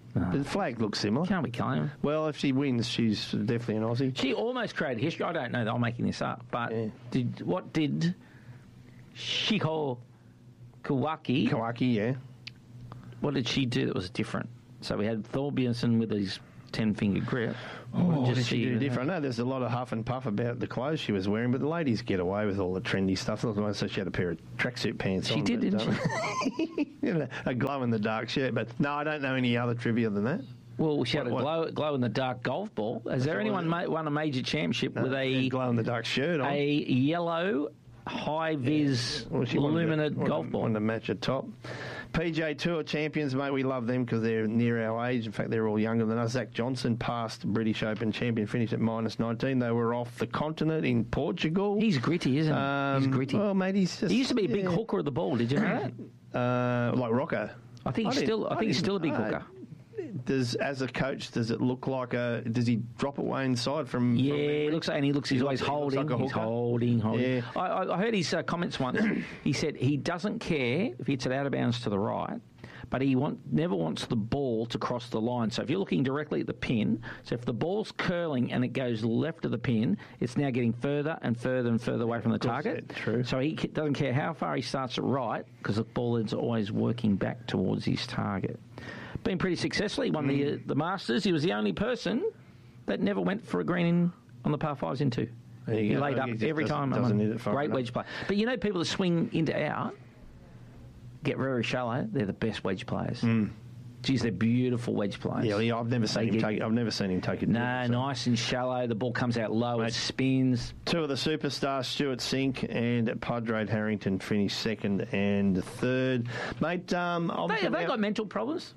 Oh. The flag looks similar. Can't be claiming. Well, if she wins, she's definitely an Aussie. She almost created history. I don't know that I'm making this up, but yeah. did what did Shiko Kawaki... Kawaki, yeah. What did she do that was different? So we had Thorbjornsen with his ten-finger grip. What did she do different? I know there's a lot of huff and puff about the clothes she was wearing, but the ladies get away with all the trendy stuff. So she had a pair of tracksuit pants she on. She did, didn't she? You know, a glow-in-the-dark shirt. But no, I don't know any other trivia than that. Well, she had what, a glow, glow-in-the-dark golf ball. Has there anyone ma- won a major championship no, with a... glow-in-the-dark shirt on? A yellow high-vis yeah. well, illuminated to, golf ball. Wanted to match a top. P G A Tour champions, mate, we love them because they're near our age. In fact, they're all younger than us. Zach Johnson, past British Open champion, finished at minus nineteen. They were off the continent in Portugal. He's gritty, isn't he? Um, he's gritty. Well, mate, he's just... He used to be a big yeah. hooker of the ball. Did you know that? Uh, like Rocco. I think he's I still. I, I think he's still a big hooker. Uh, Does as a coach, does it look like a? Does he drop it way inside from? Yeah, from it looks like, and he looks. He's, he's always like, holding. Like he's holding, holding. Yeah. I, I heard his uh, comments once. He said he doesn't care if it's out of bounds to the right, but he want, never wants the ball to cross the line. So if you're looking directly at the pin, so if the ball's curling and it goes left of the pin, it's now getting further and further and further away from the target. True. So he doesn't care how far he starts at right because the ball is always working back towards his target. Been pretty successful. He won mm. the uh, the Masters. He was the only person that never went for a green in, on the par fives in two. He go. laid up he every doesn't, time. Doesn't need it Great enough. wedge play. But you know, people that swing into out get very shallow. They're the best wedge players. Mm. Geez, they're beautiful wedge players. Yeah, yeah I've never seen they him take. I've never seen him take it. No, deep, so. Nice and shallow. The ball comes out low. Mate, it spins. Two of the superstars, Stuart Sink and Padraig Harrington, finished second and third. Mate, um, they, have they got mental problems?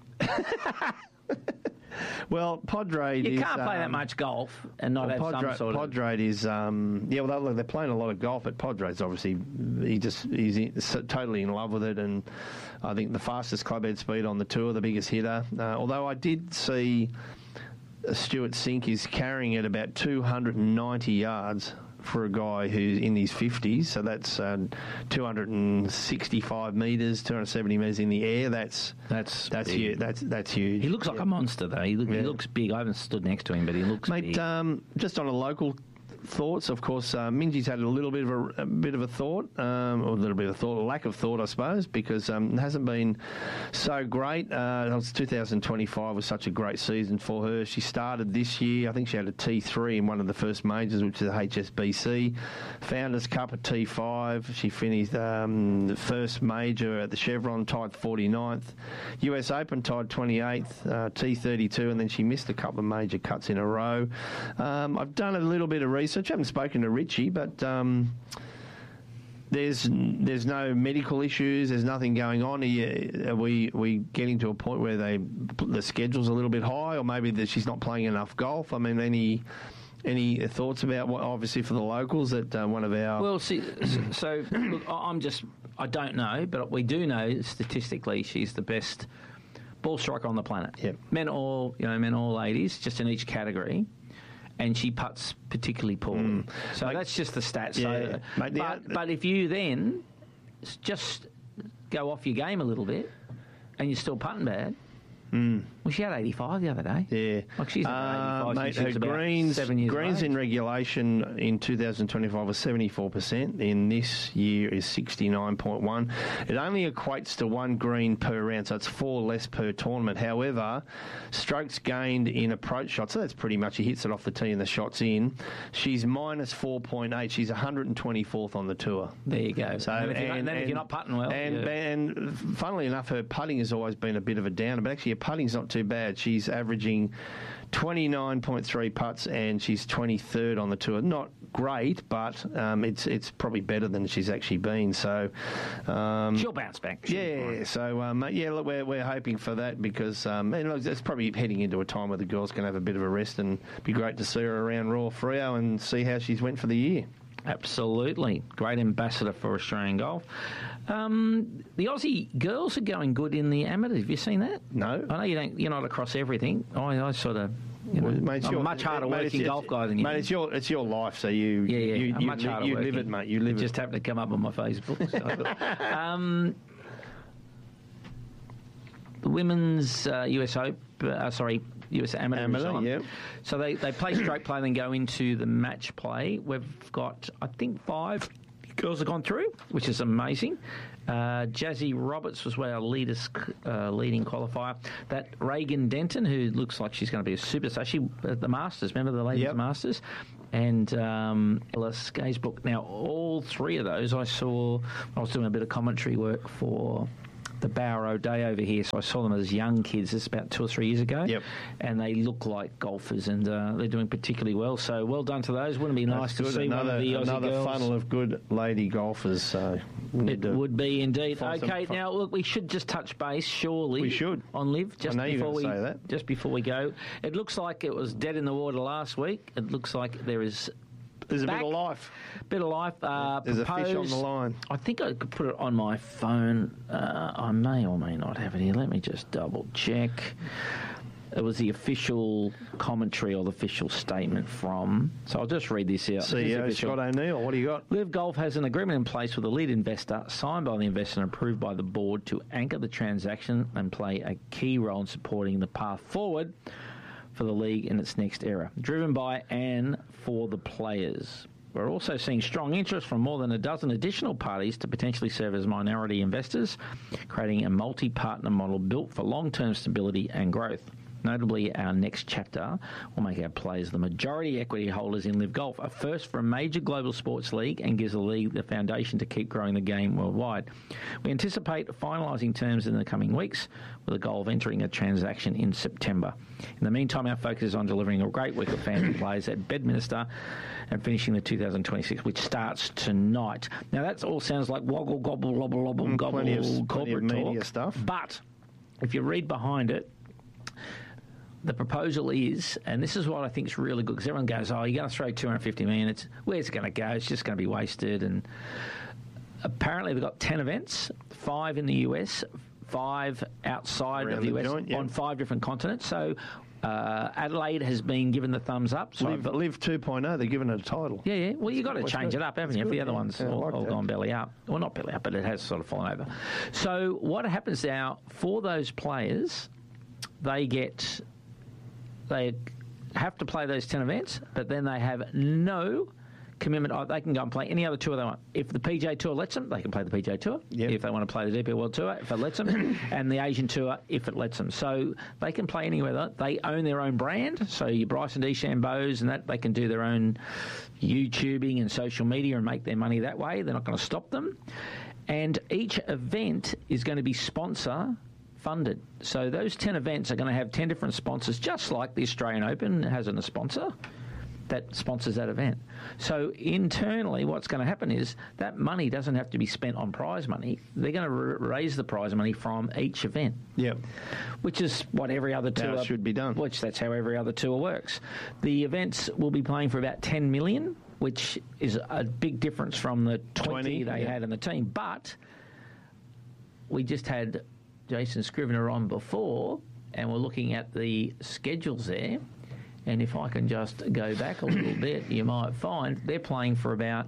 Well, Padraig You is... can't play um, that much golf and not well, have Padraig, some sort of... Padraig is... Um, yeah, well, they're, they're playing a lot of golf, but Padraig's obviously... He just He's in, totally in love with it, and I think the fastest clubhead speed on the tour, the biggest hitter. Uh, although I did see Stuart Sink is carrying it about two hundred ninety yards for a guy who's in his fifties, so that's uh, two hundred sixty-five metres, two hundred seventy metres in the air. That's that's that's huge. That's that's huge. He looks like yeah. a monster, though. He, look, yeah. he looks big. I haven't stood next to him, but he looks Mate, big. Um, just on a local thoughts, of course, uh, Minji's had a little bit of a, a bit of a thought, um, or a little bit of a thought, a lack of thought, I suppose, because um, it hasn't been so great. Uh, twenty twenty-five was such a great season for her. She started this year, I think she had a T three in one of the first majors, which is the H S B C. Founders Cup at T five. She finished um, the first major at the Chevron, tied forty-ninth. U S Open tied twenty-eighth, uh, T thirty-two, and then she missed a couple of major cuts in a row. Um, I've done a little bit of research. I haven't spoken to Richie, but um, there's there's no medical issues. There's nothing going on. Are, you, are we are we getting to a point where they the schedule's a little bit high, or maybe that she's not playing enough golf? I mean, any any thoughts about what? Obviously, for the locals, that uh, one of our well, see, so, so look, I'm just I don't know, but we do know statistically she's the best ball striker on the planet. Yep. Men or you know men or ladies, just in each category. And she putts particularly poor. Mm. So Mate, that's just the stats. Yeah. So, Mate, but, but if you then just go off your game a little bit and you're still putting bad, mm. well, she had eighty-five the other day. Yeah. Like she's uh, eighty-five. Mate, she her greens, seven years greens in regulation in two thousand twenty-five was seventy-four percent. In this year is sixty-nine point one. It only equates to one green per round, so it's four less per tournament. However, strokes gained in approach shots, so that's pretty much he hits it off the tee and the shot's in. She's minus four point eight. She's one hundred twenty-fourth on the tour. There you go. So, and, if, you're, and, not, and if you're not putting well. And, yeah. and funnily enough, her putting has always been a bit of a downer, but actually her putting's not too bad. She's averaging twenty-nine point three putts and she's twenty-third on the tour. Not great, but um, it's it's probably better than she's actually been. So um, she'll bounce back. She'll yeah. So um, yeah, look, we're we're hoping for that because um, and look, it's probably heading into a time where the girls can have a bit of a rest, and it'd be great to see her around Royal Freo and see how she's went for the year. Absolutely. Great ambassador for Australian golf. Um, the Aussie girls are going good in the amateurs. Have you seen that? No. I know you don't, you're not across everything. I, I sort of... You know, well, mate, I'm a much harder mate, working golf guy than you. Mate, it's your it's your life, so you yeah, yeah, you, I'm you, much you, harder you working. live it, mate. You live it. It Just happened to come up on my Facebook. So. um, the women's uh, U S Open uh, sorry, U S Amateur. Amateur, yeah. So they, they play straight play, then go into the match play. We've got, I think, five girls have gone through, which is amazing. Uh, Jazzy Roberts was our leaders, uh, leading qualifier. That Reagan Denton, who looks like she's going to be a superstar. She at the Masters, remember the Ladies Yep. Masters? And um, Ella Skaysbrook. Now, all three of those I saw, I was doing a bit of commentary work for the Bowro Day over here, so I saw them as young kids. This is about two or three years ago. Yep. And they look like golfers, and uh, they're doing particularly well. So well done to those. Wouldn't it be nice That's to good. see another, one of the Aussie Another girls? funnel of good lady golfers. So It would be indeed. Find Okay, some- now look, we should just touch base, surely. We should. On Liv, just I know you're before we gonna say that. just before we go. It looks like it was dead in the water last week. It looks like there is There's a back, bit of life. Bit of life. Uh, There's a fish on the proposed- line. I think I could put it on my phone. Uh, I may or may not have it here. Let me just double check. It was the official commentary or the official statement from. So I'll just read this out. C This E is O official. Scott O'Neill, what do you got? Liv Golf has an agreement in place with a lead investor, signed by the investor and approved by the board to anchor the transaction and play a key role in supporting the path forward for the league in its next era, driven by and for the players. We're also seeing strong interest from more than a dozen additional parties to potentially serve as minority investors, creating a multi-partner model built for long-term stability and growth. Notably, our next chapter will make our players the majority equity holders in Liv Golf, a first for a major global sports league, and gives the league the foundation to keep growing the game worldwide. We anticipate finalising terms in the coming weeks, with the goal of entering a transaction in September. In the meantime, our focus is on delivering a great week of fans and players at Bedminster and finishing the two thousand twenty-six, which starts tonight. Now, that all sounds like woggle, gobble, lobble, lobble, Mm, gobble, plenty of- plenty of corporate media talk. stuff. But if you read behind it, the proposal is, and this is what I think is really good, because everyone goes, oh, you're going to throw two hundred fifty million dollars, it's, where's it going to go? It's just going to be wasted. And apparently they've got ten events, five in the U S, five outside Around of the, the U S, joint, yeah. on five different continents. So uh, Adelaide has been given the thumbs up. So Live, Live two point oh, they're giving it a title. yeah, yeah. Well, you've got to That's change good. it up, haven't That's you? If the good, other yeah. one's Yeah, I all, like all that. gone belly up. Well, not belly up, but it has sort of fallen over. So what happens now, for those players, they get... They have to play those ten events, but then they have no commitment. Oh, they can go and play any other tour they want. If the P G A Tour lets them, they can play the P G A Tour. Yep. If they want to play the D P World Tour, if it lets them, and the Asian Tour, if it lets them. So they can play anywhere. They own their own brand. So your Bryson DeChambeau's and that, they can do their own YouTubing and social media and make their money that way. They're not going to stop them. And each event is going to be sponsor funded. So those ten events are going to have ten different sponsors, just like the Australian Open has a sponsor that sponsors that event. So internally, what's going to happen is that money doesn't have to be spent on prize money. They're going to r- raise the prize money from each event. Yep. Which is what every other How tour it should be done. Which that's how every other tour works. The events will be playing for about ten million, which is a big difference from the twenty, twenty, they yeah. had in the team. But we just had Jason Scrivener on before, and we're looking at the schedules there. And if I can just go back a little bit, you might find they're playing for about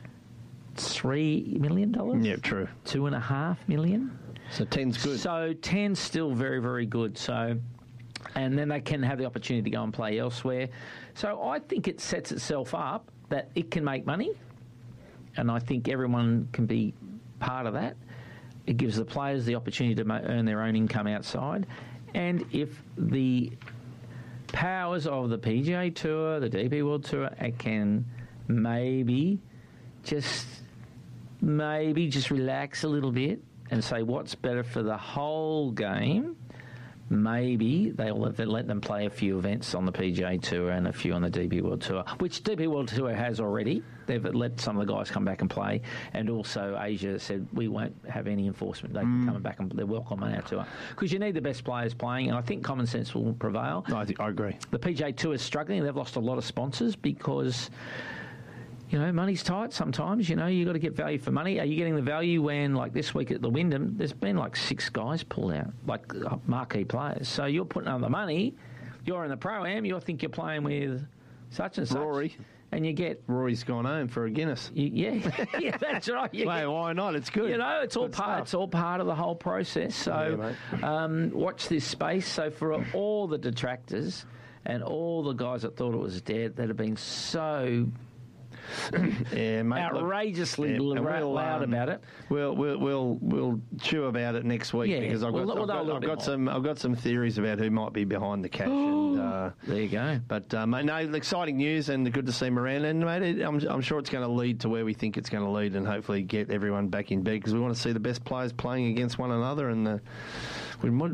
three million dollars. Yeah, true. Two and a half million. So ten's good. So ten's still very, very good. So, and then they can have the opportunity to go and play elsewhere. So I think it sets itself up that it can make money, and I think everyone can be part of that. It gives the players the opportunity to ma- earn their own income outside, and if the powers of the P G A Tour, the D P World Tour, it can maybe just maybe just relax a little bit and say what's better for the whole game. Maybe they'll let them play a few events on the P G A Tour and a few on the D P World Tour, which D P World Tour has already. They've let some of the guys come back and play, and also Asia said we won't have any enforcement. They can Mm. come back and they're welcome on our tour because you need the best players playing, and I think common sense will prevail. I, think, I agree. The P G A Tour is struggling. They've lost a lot of sponsors because, you know, money's tight sometimes. You know, you've got to get value for money. Are you getting the value when, like this week at the Wyndham, there's been like six guys pulled out, like uh, marquee players. So you're putting on the money. You're in the Pro-Am. You think you're playing with such and such. Rory. and you get... Rory's gone home for a Guinness. You, yeah, yeah, that's right. You Wait, get, why not? It's good. You know, it's all Good part. stuff. It's all part of the whole process. So, Yeah, um, watch this space. So, for all the detractors and all the guys that thought it was dead, that have been so yeah, mate, outrageously look, yeah, loud, we'll, loud um, about it. We'll we'll we'll we'll chew about it next week Yeah, because I've got, we'll- we'll I've know a got, little I've bit got more. some I've got some theories about who might be behind the cash. and uh, There you go. But uh, mate, no, exciting news and good to see Miranda. And mate, it, I'm I'm sure it's going to lead to where we think it's going to lead, and hopefully get everyone back in bed because we want to see the best players playing against one another. And the, we